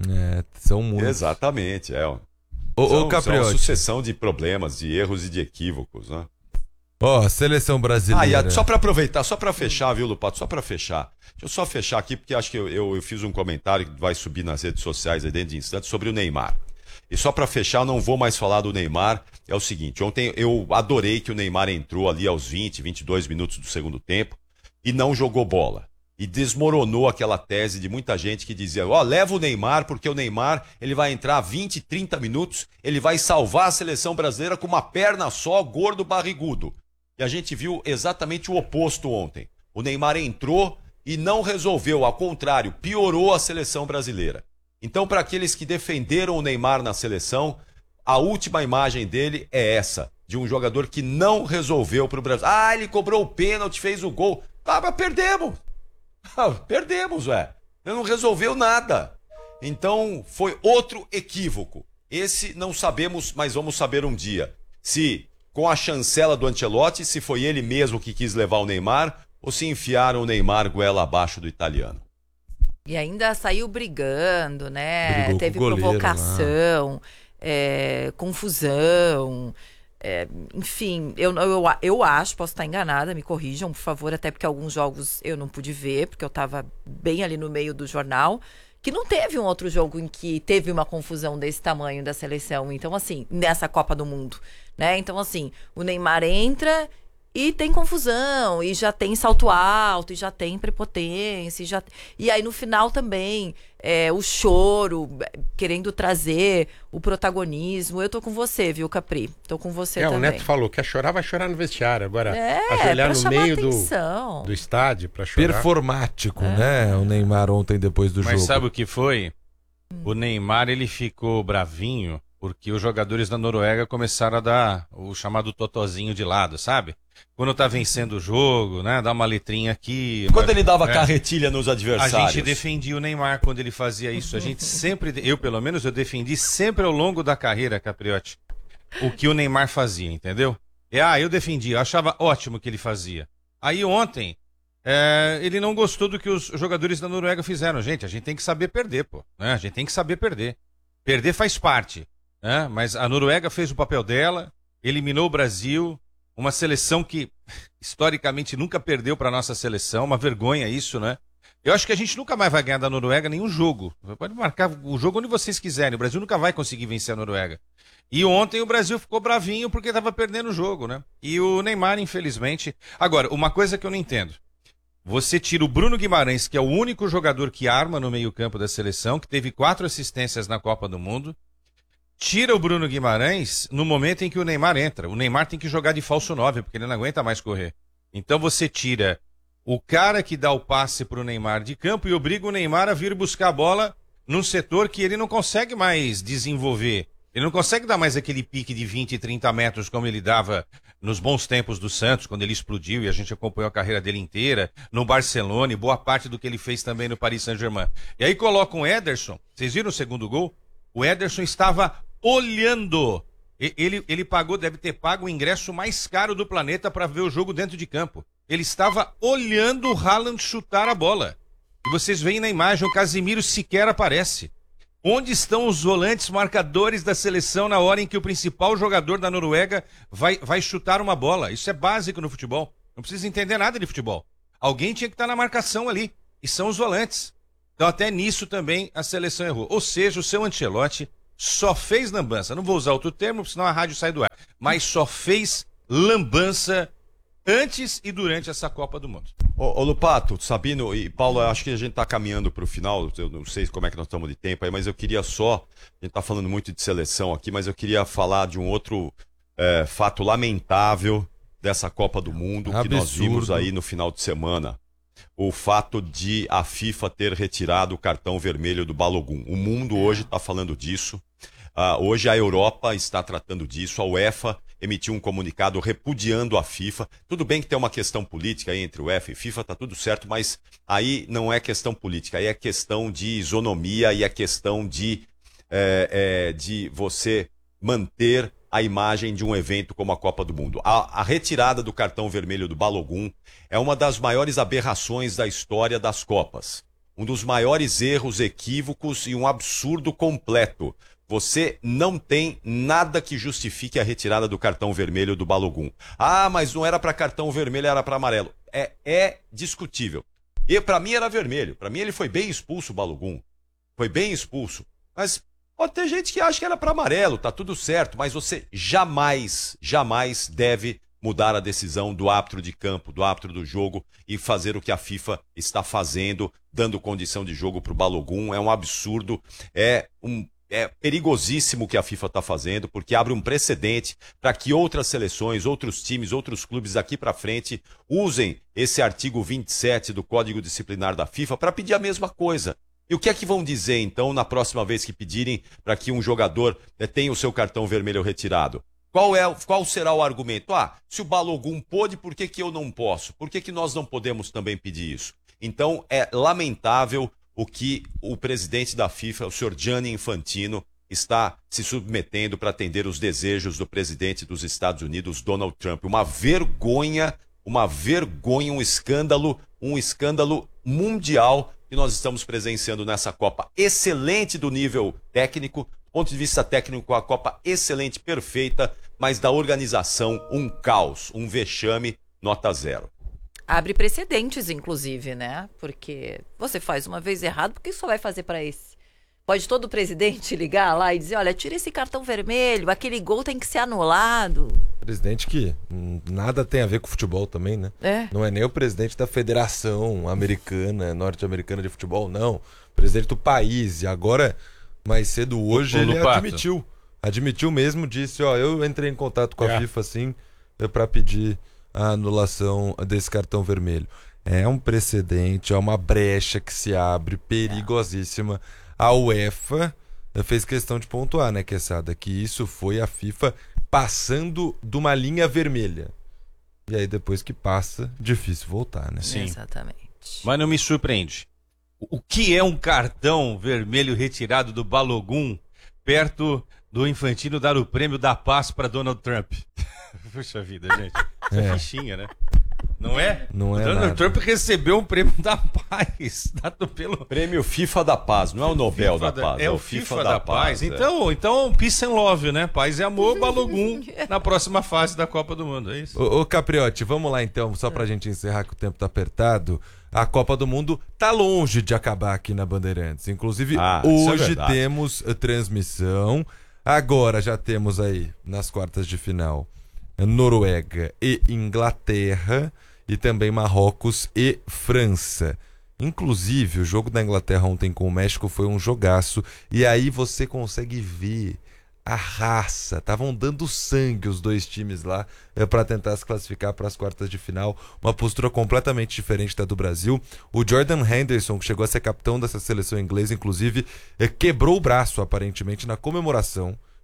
São muitos. Exatamente, Ô, são Capriotti. uma sucessão de problemas, de erros e de equívocos, né? Seleção brasileira. Só pra aproveitar, só pra fechar, viu, Lupato? Só pra fechar. Deixa eu só fechar aqui, porque acho que eu fiz um comentário que vai subir nas redes sociais aí dentro de instantes sobre o Neymar. E só pra fechar, não vou mais falar do Neymar. É o seguinte, ontem eu adorei que o Neymar entrou ali aos 20, 22 minutos do segundo tempo e não jogou bola. E desmoronou aquela tese de muita gente que dizia, leva o Neymar, porque o Neymar ele vai entrar 20, 30 minutos, ele vai salvar a seleção brasileira com uma perna só, gordo, barrigudo. E a gente viu exatamente o oposto ontem. O Neymar entrou e não resolveu, ao contrário, piorou a seleção brasileira. Então, para aqueles que defenderam o Neymar na seleção, a última imagem dele é essa, de um jogador que não resolveu para o Brasil. Ele cobrou o pênalti, fez o gol. Mas perdemos. Perdemos, Ele não resolveu nada. Então, foi outro equívoco. Esse não sabemos, mas vamos saber um dia. Se, com a chancela do Ancelotti, se foi ele mesmo que quis levar o Neymar, ou se enfiaram o Neymar goela abaixo do italiano. E ainda saiu brigando, né? Brigou Teve com o goleiro provocação, confusão. Enfim, eu acho, posso estar enganada, me corrijam, por favor, até porque alguns jogos eu não pude ver, porque eu estava bem ali no meio do jornal, que não teve um outro jogo em que teve uma confusão desse tamanho da seleção. Então, assim, nessa Copa do Mundo, né? Então, assim, o Neymar entra... E tem confusão, e já tem salto alto, e já tem prepotência, e aí no final também, o choro, querendo trazer o protagonismo. Eu tô com você, viu, Capri? Tô com você também. O Neto falou, quer chorar, vai chorar no vestiário. Agora, ajoelhar no meio do estádio pra chorar. Performático, né? O Neymar ontem depois do jogo. Mas sabe o que foi? O Neymar, ele ficou bravinho porque os jogadores da Noruega começaram a dar o chamado totozinho de lado, sabe? Quando tá vencendo o jogo, né? Dá uma letrinha aqui. Quando ele dava carretilha nos adversários. A gente defendia o Neymar quando ele fazia isso. A gente sempre, pelo menos, eu defendi sempre ao longo da carreira, Capriotti, o que o Neymar fazia, entendeu? Eu defendia, eu achava ótimo o que ele fazia. Aí ontem, ele não gostou do que os jogadores da Noruega fizeram. Gente, a gente tem que saber perder, pô. Né? A gente tem que saber perder. Perder faz parte. Né? Mas a Noruega fez o papel dela, eliminou o Brasil, uma seleção que historicamente nunca perdeu para nossa seleção, uma vergonha isso, né? Eu acho que a gente nunca mais vai ganhar da Noruega nenhum jogo. Pode marcar o jogo onde vocês quiserem, o Brasil nunca vai conseguir vencer a Noruega. E ontem o Brasil ficou bravinho porque estava perdendo o jogo, né? E o Neymar, infelizmente... Agora, uma coisa que eu não entendo. Você tira o Bruno Guimarães, que é o único jogador que arma no meio-campo da seleção, que teve 4 assistências na Copa do Mundo. Tira o Bruno Guimarães no momento em que o Neymar entra. O Neymar tem que jogar de falso 9, porque ele não aguenta mais correr. Então você tira o cara que dá o passe pro Neymar de campo e obriga o Neymar a vir buscar a bola num setor que ele não consegue mais desenvolver. Ele não consegue dar mais aquele pique de 20 e 30 metros como ele dava nos bons tempos do Santos, quando ele explodiu e a gente acompanhou a carreira dele inteira, no Barcelona e boa parte do que ele fez também no Paris Saint-Germain. E aí colocam o Ederson. Vocês viram o segundo gol? O Ederson estava olhando Ele pagou, deve ter pago o ingresso mais caro do planeta para ver o jogo dentro de campo. Ele estava olhando o Haaland chutar a bola. E vocês veem na imagem, o Casemiro sequer aparece. Onde estão os volantes marcadores da seleção na hora em que o principal jogador da Noruega vai chutar uma bola? Isso é básico no futebol. Não precisa entender nada de futebol. Alguém tinha que estar na marcação ali. E são os volantes. Então até nisso também a seleção errou. Ou seja, o seu Ancelotti só fez lambança. Não vou usar outro termo, senão a rádio sai do ar. Mas só fez lambança antes e durante essa Copa do Mundo. Ô Lupato, Sabino e Paulo, acho que a gente está caminhando para o final, eu não sei como é que nós estamos de tempo aí, mas eu queria só, a gente está falando muito de seleção aqui, mas eu queria falar de um outro fato lamentável dessa Copa do Mundo que nós vimos aí no final de semana. O fato de a FIFA ter retirado o cartão vermelho do Balogun. O mundo hoje está falando disso. Hoje a Europa está tratando disso. A UEFA emitiu um comunicado repudiando a FIFA. Tudo bem que tem uma questão política aí entre UEFA e FIFA, tá tudo certo, mas aí não é questão política, aí é questão de isonomia e é questão de você manter a imagem de um evento como a Copa do Mundo. A retirada do cartão vermelho do Balogun é uma das maiores aberrações da história das Copas. Um dos maiores erros, equívocos e um absurdo completo. Você não tem nada que justifique a retirada do cartão vermelho do Balogun. Mas não era para cartão vermelho, era para amarelo. É discutível. E para mim era vermelho. Para mim ele foi bem expulso, o Balogun. Foi bem expulso. Mas pode ter gente que acha que era para amarelo, tá tudo certo. Mas você jamais deve mudar a decisão do árbitro de campo, do árbitro do jogo e fazer o que a FIFA está fazendo, dando condição de jogo para o Balogun. É um absurdo, é perigosíssimo o que a FIFA está fazendo, porque abre um precedente para que outras seleções, outros times, outros clubes daqui para frente usem esse artigo 27 do Código Disciplinar da FIFA para pedir a mesma coisa. E o que é que vão dizer, então, na próxima vez que pedirem para que um jogador tenha o seu cartão vermelho retirado? Qual será o argumento? Se o Balogun pôde, por que eu não posso? Por que nós não podemos também pedir isso? Então, é lamentável o que o presidente da FIFA, o senhor Gianni Infantino, está se submetendo para atender os desejos do presidente dos Estados Unidos, Donald Trump. Uma vergonha, um escândalo mundial que nós estamos presenciando nessa Copa. Excelente do nível técnico, do ponto de vista técnico, a Copa excelente, perfeita, mas da organização, um caos, um vexame, nota 0. Abre precedentes, inclusive, né? Porque você faz uma vez errado, por que só vai fazer para esse? Pode todo presidente ligar lá e dizer, olha, tira esse cartão vermelho, aquele gol tem que ser anulado. Presidente que nada tem a ver com futebol também, né? Não é nem o presidente da Federação Americana, Norte-Americana de Futebol, não. Presidente do país. E agora, mais cedo hoje, ele admitiu mesmo, disse, eu entrei em contato com a FIFA, assim, para pedir a anulação desse cartão vermelho. É um precedente, é uma brecha que se abre, perigosíssima. A UEFA fez questão de pontuar, né, Quesada, que isso foi a FIFA passando de uma linha vermelha. E aí depois que passa, difícil voltar, né? Sim. Exatamente. Mas não me surpreende. O que é um cartão vermelho retirado do Balogun perto do Infantino dar o prêmio da paz para Donald Trump? Puxa vida, gente. Isso é fichinha, né? Não é? Não é Donald nada. Trump recebeu um prêmio da paz, dado pelo... Prêmio FIFA da Paz, não é o Nobel da Paz. É o FIFA da Paz. Então, peace and love, né? Paz e amor, Balogun na próxima fase da Copa do Mundo, é isso? Ô Capriotti, vamos lá então, só pra gente encerrar que o tempo tá apertado. A Copa do Mundo tá longe de acabar aqui na Bandeirantes. Inclusive, hoje temos transmissão. Agora já temos aí, nas quartas de final, Noruega e Inglaterra, e também Marrocos e França. Inclusive, o jogo da Inglaterra ontem com o México foi um jogaço, e aí você consegue ver a raça. Estavam dando sangue os dois times lá para tentar se classificar para as quartas de final. Uma postura completamente diferente da do Brasil. O Jordan Henderson, que chegou a ser capitão dessa seleção inglesa, inclusive, quebrou o braço, aparentemente, na comemoração.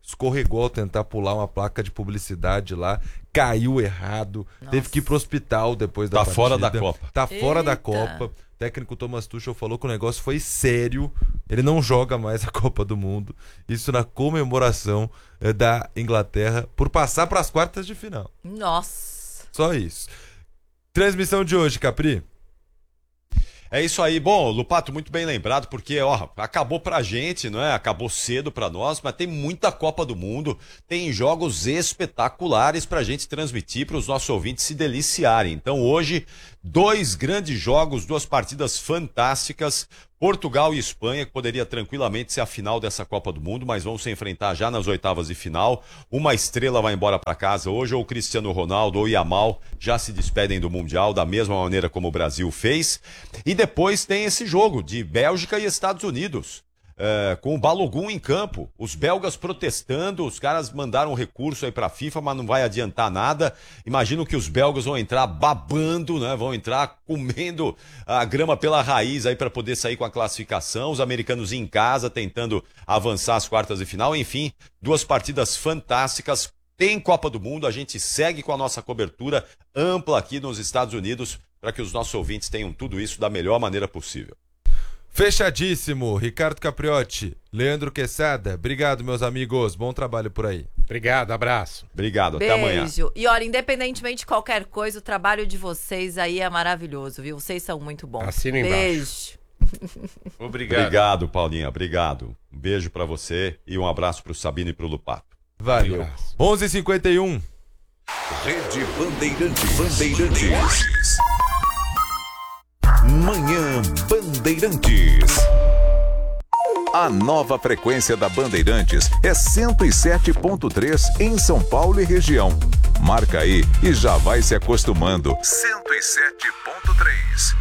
escorregou ao tentar pular uma placa de publicidade lá, caiu errado, teve que ir pro hospital depois da partida. Tá fora da Copa. Tá fora da Copa. O técnico Thomas Tuchel falou que o negócio foi sério, ele não joga mais a Copa do Mundo. Isso na comemoração da Inglaterra por passar para as quartas de final. Nossa. Só isso. Transmissão de hoje, Capri. É isso aí. Bom, Lupato, muito bem lembrado, porque acabou pra gente, não é? Acabou cedo pra nós, mas tem muita Copa do Mundo, tem jogos espetaculares pra gente transmitir, para os nossos ouvintes se deliciarem. Então hoje, 2 grandes jogos, 2 partidas fantásticas, Portugal e Espanha, que poderia tranquilamente ser a final dessa Copa do Mundo, mas vão se enfrentar já nas oitavas de final. Uma estrela vai embora para casa hoje, ou o Cristiano Ronaldo ou o Yamal já se despedem do Mundial, da mesma maneira como o Brasil fez. E depois tem esse jogo de Bélgica e Estados Unidos. Com o Balogun em campo, os belgas protestando, os caras mandaram um recurso aí pra FIFA, mas não vai adiantar nada. Imagino que os belgas vão entrar babando, né? Vão entrar comendo a grama pela raiz aí para poder sair com a classificação. Os americanos em casa tentando avançar às quartas de final. Enfim, 2 partidas fantásticas. Tem Copa do Mundo, a gente segue com a nossa cobertura ampla aqui nos Estados Unidos para que os nossos ouvintes tenham tudo isso da melhor maneira possível. Fechadíssimo, Ricardo Capriotti, Leandro Quesada, obrigado, meus amigos, bom trabalho por aí. Obrigado, abraço. Obrigado, Beijo. Até amanhã. E olha, independentemente de qualquer coisa, o trabalho de vocês aí é maravilhoso, viu? Vocês são muito bons. Assina embaixo. Beijo. Obrigado, Paulinha, obrigado. Um beijo pra você e um abraço pro Sabino e pro Lupato. Valeu. 11h51. Rede Bandeirantes. Manhã Bandeirantes. A nova frequência da Bandeirantes é 107.3 em São Paulo e região. Marca aí e já vai se acostumando. 107.3.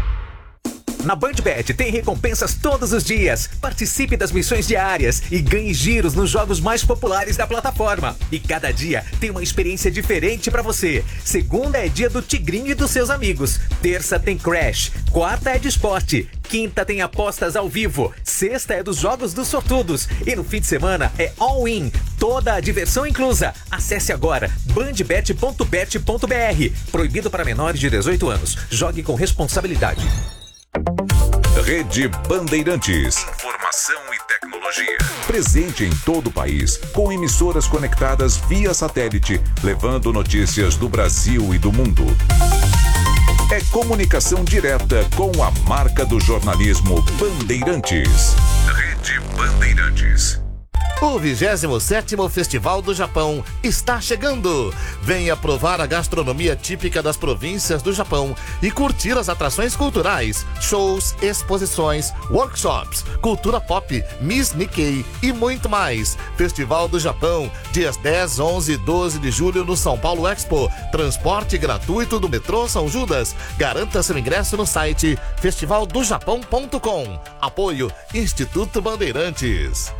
Na BandBet tem recompensas todos os dias. Participe das missões diárias e ganhe giros nos jogos mais populares da plataforma. E cada dia tem uma experiência diferente pra você. Segunda é dia do Tigrinho e dos seus amigos. Terça tem Crash. Quarta é de esporte. Quinta tem apostas ao vivo. Sexta é dos jogos dos sortudos. E no fim de semana é all-in. Toda a diversão inclusa. Acesse agora bandbet.bet.br. Proibido para menores de 18 anos. Jogue com responsabilidade. Rede Bandeirantes. Informação e tecnologia. Presente em todo o país, com emissoras conectadas via satélite, levando notícias do Brasil e do mundo. É comunicação direta com a marca do jornalismo Bandeirantes. Rede Bandeirantes. O 27º Festival do Japão está chegando. Venha provar a gastronomia típica das províncias do Japão e curtir as atrações culturais, shows, exposições, workshops, cultura pop, Miss Nikkei e muito mais. Festival do Japão, dias 10, 11 e 12 de julho no São Paulo Expo. Transporte gratuito do metrô São Judas. Garanta seu ingresso no site festivaldojapão.com. Apoio Instituto Bandeirantes.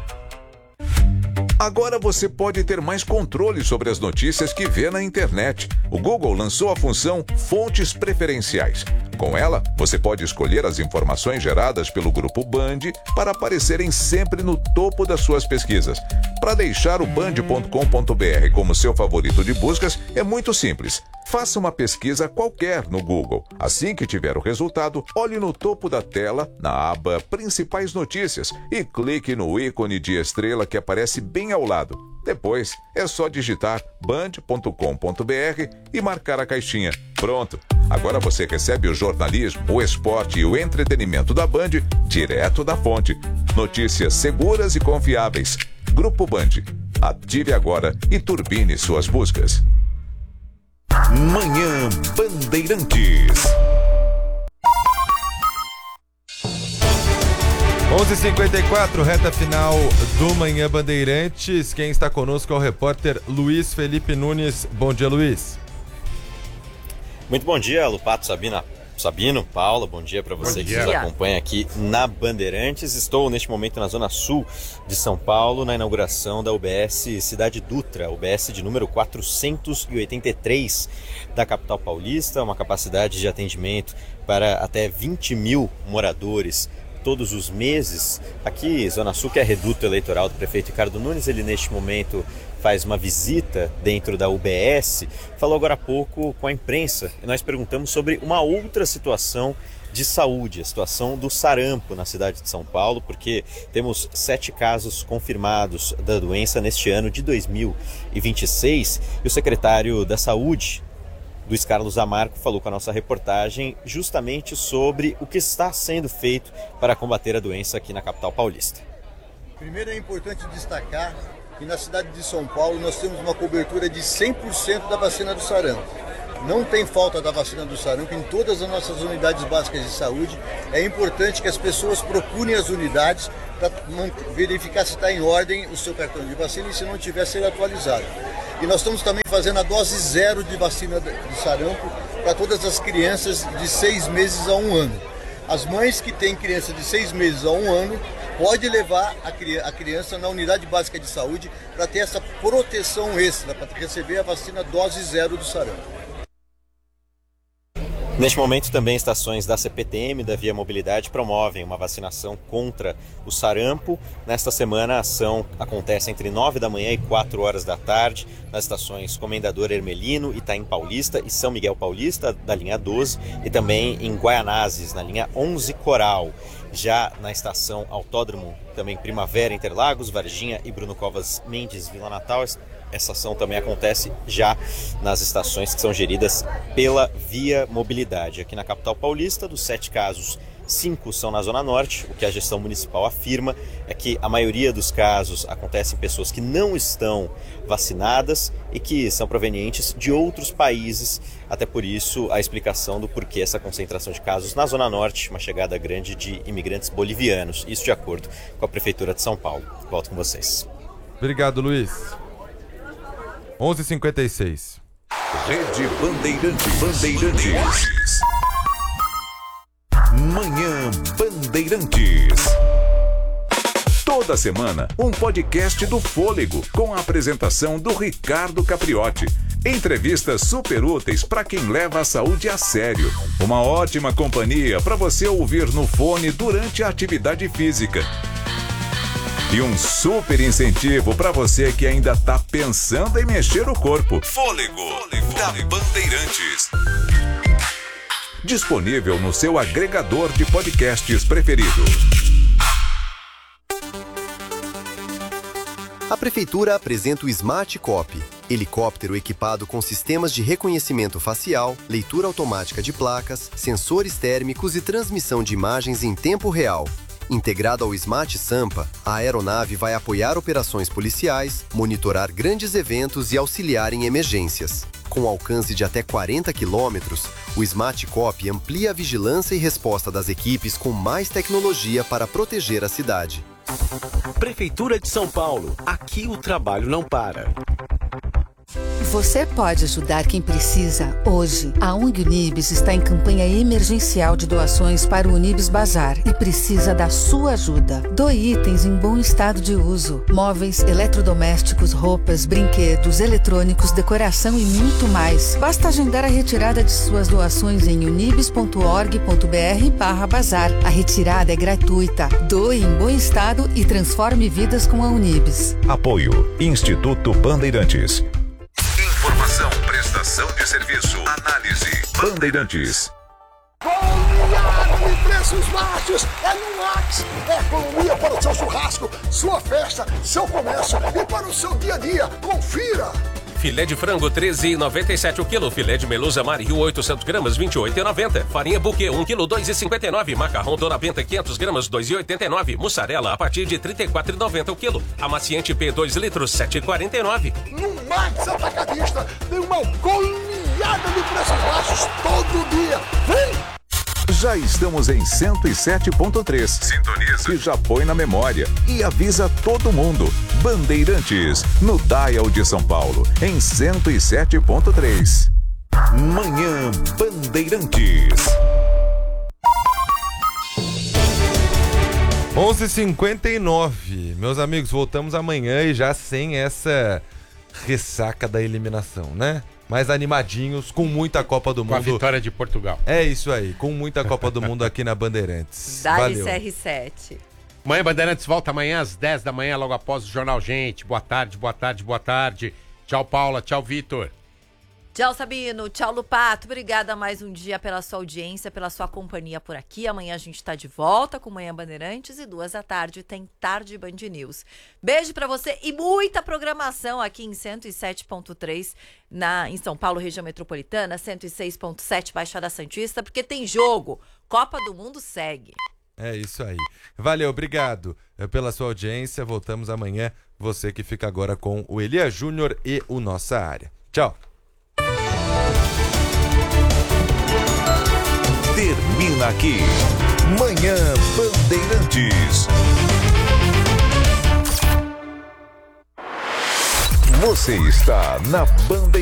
Agora você pode ter mais controle sobre as notícias que vê na internet. O Google lançou a função Fontes Preferenciais. Com ela, você pode escolher as informações geradas pelo Grupo Band para aparecerem sempre no topo das suas pesquisas. Para deixar o band.com.br como seu favorito de buscas, é muito simples. Faça uma pesquisa qualquer no Google. Assim que tiver o resultado, olhe no topo da tela, na aba Principais Notícias, e clique no ícone de estrela que aparece bem ao lado. Depois, é só digitar band.com.br e marcar a caixinha. Pronto! Agora você recebe o jornalismo, o esporte e o entretenimento da Band direto da fonte. Notícias seguras e confiáveis. Grupo Band. Ative agora e turbine suas buscas. Manhã Bandeirantes. 11h54, reta final do Manhã Bandeirantes. Quem está conosco é o repórter Luiz Felipe Nunes. Bom dia, Luiz. Muito bom dia, Lupato, Sabino, Paula, bom dia para você que nos acompanha aqui na Bandeirantes. Estou neste momento na zona sul de São Paulo, na inauguração da UBS Cidade Dutra, UBS de número 483 da capital paulista, uma capacidade de atendimento para até 20 mil moradores todos os meses. Aqui, Zona Sul, que é reduto eleitoral do prefeito Ricardo Nunes, ele neste momento faz uma visita dentro da UBS, falou agora há pouco com a imprensa e nós perguntamos sobre uma outra situação de saúde, a situação do sarampo na cidade de São Paulo, porque temos 7 casos confirmados da doença neste ano de 2026 e o secretário da Saúde, Luiz Carlos Zamarco, falou com a nossa reportagem justamente sobre o que está sendo feito para combater a doença aqui na capital paulista. Primeiro é importante destacar que na cidade de São Paulo nós temos uma cobertura de 100% da vacina do sarampo. Não tem falta da vacina do sarampo em todas as nossas unidades básicas de saúde. É importante que as pessoas procurem as unidades para verificar se está em ordem o seu cartão de vacina e se não tiver, ser atualizado. E nós estamos também fazendo a dose 0 de vacina de sarampo para todas as crianças de 6 meses a 1 ano. As mães que têm criança de 6 meses a 1 ano pode levar a criança na unidade básica de saúde para ter essa proteção extra, para receber a vacina dose 0 do sarampo. Neste momento, também estações da CPTM, da Via Mobilidade, promovem uma vacinação contra o sarampo. Nesta semana, a ação acontece entre 9 da manhã e 4 horas da tarde, nas estações Comendador Hermelino, Itaim Paulista e São Miguel Paulista, da linha 12, e também em Guaianazes, na linha 11 Coral. Já na estação Autódromo, também Primavera, Interlagos, Varginha e Bruno Covas Mendes, Vila Natal. Essa ação também acontece já nas estações que são geridas pela Via Mobilidade. Aqui na capital paulista, dos 7 casos, 5 são na Zona Norte. O que a gestão municipal afirma é que a maioria dos casos acontece em pessoas que não estão vacinadas e que são provenientes de outros países. Até por isso, a explicação do porquê essa concentração de casos na Zona Norte, uma chegada grande de imigrantes bolivianos. Isso de acordo com a Prefeitura de São Paulo. Volto com vocês. Obrigado, Luiz. 11h56. Rede Bandeirantes. Manhã Bandeirantes. Toda semana, um podcast do Fôlego, com a apresentação do Ricardo Capriotti. Entrevistas super úteis para quem leva a saúde a sério. Uma ótima companhia para você ouvir no fone durante a atividade física. E um super incentivo para você que ainda está pensando em mexer o corpo. Fôlego da Bandeirantes. Disponível no seu agregador de podcasts preferido. A Prefeitura apresenta o Smart Cop, helicóptero equipado com sistemas de reconhecimento facial, leitura automática de placas, sensores térmicos e transmissão de imagens em tempo real. Integrado ao Smart Sampa, a aeronave vai apoiar operações policiais, monitorar grandes eventos e auxiliar em emergências. Com alcance de até 40 quilômetros, o Smart Cop amplia a vigilância e resposta das equipes com mais tecnologia para proteger a cidade. Prefeitura de São Paulo. Aqui o trabalho não para. Você pode ajudar quem precisa hoje. A ONG Unibis está em campanha emergencial de doações para o Unibis Bazar e precisa da sua ajuda. Doe itens em bom estado de uso: móveis, eletrodomésticos, roupas, brinquedos, eletrônicos, decoração e muito mais. Basta agendar a retirada de suas doações em unibis.org.br/bazar. A retirada é gratuita. Doe em bom estado e transforme vidas com a Unibis. Apoio Instituto Bandeirantes. Informação, prestação de serviço, análise. Bandeirantes. Goleada de preços baixos é no Max. É economia para o seu churrasco, sua festa, seu comércio e para o seu dia a dia. Confira! Filé de frango, R$ 13,97 o quilo. Filé de melusa Mario, 800 gramas, R$ 28,90. Farinha Buquê, 1 quilo, R$ 2,59. Macarrão Dona Benta, 500 gramas, R$ 2,89. Mussarela, a partir de R$ 34,90 o quilo. Amaciante P, 2 litros, R$ 7,49. No Max Atacadista tem uma goleada de preços baixos todo dia. Vem! Já estamos em 107.3. Sintoniza. E já põe na memória. E avisa todo mundo. Bandeirantes, no Dial de São Paulo, em 107.3. Manhã Bandeirantes. 11h59. Meus amigos, voltamos amanhã e já sem essa ressaca da eliminação, né? mais animadinhos, com muita Copa do Com a Mundo. vitória de Portugal. É isso aí, com muita Copa do Mundo aqui na Bandeirantes. Dá-lhe Valeu. CR7. Manhã Bandeirantes volta amanhã às 10 da manhã, logo após o Jornal Gente. Boa tarde, boa tarde, boa tarde. Tchau, Paula. Tchau, Vitor. Tchau, Sabino. Tchau, Lupato. Obrigada mais um dia pela sua audiência, pela sua companhia por aqui. Amanhã a gente tá de volta com Manhã Bandeirantes e 2 da tarde tem Tarde Band News. Beijo pra você e muita programação aqui em 107.3 em São Paulo, região metropolitana, 106.7 Baixada Santista, porque tem jogo. Copa do Mundo segue. É isso aí. Valeu, obrigado pela sua audiência. Voltamos amanhã. Você que fica agora com o Elias Júnior e o Nossa Área. Tchau. Termina aqui. Manhã Bandeirantes. Você está na Bandeirantes.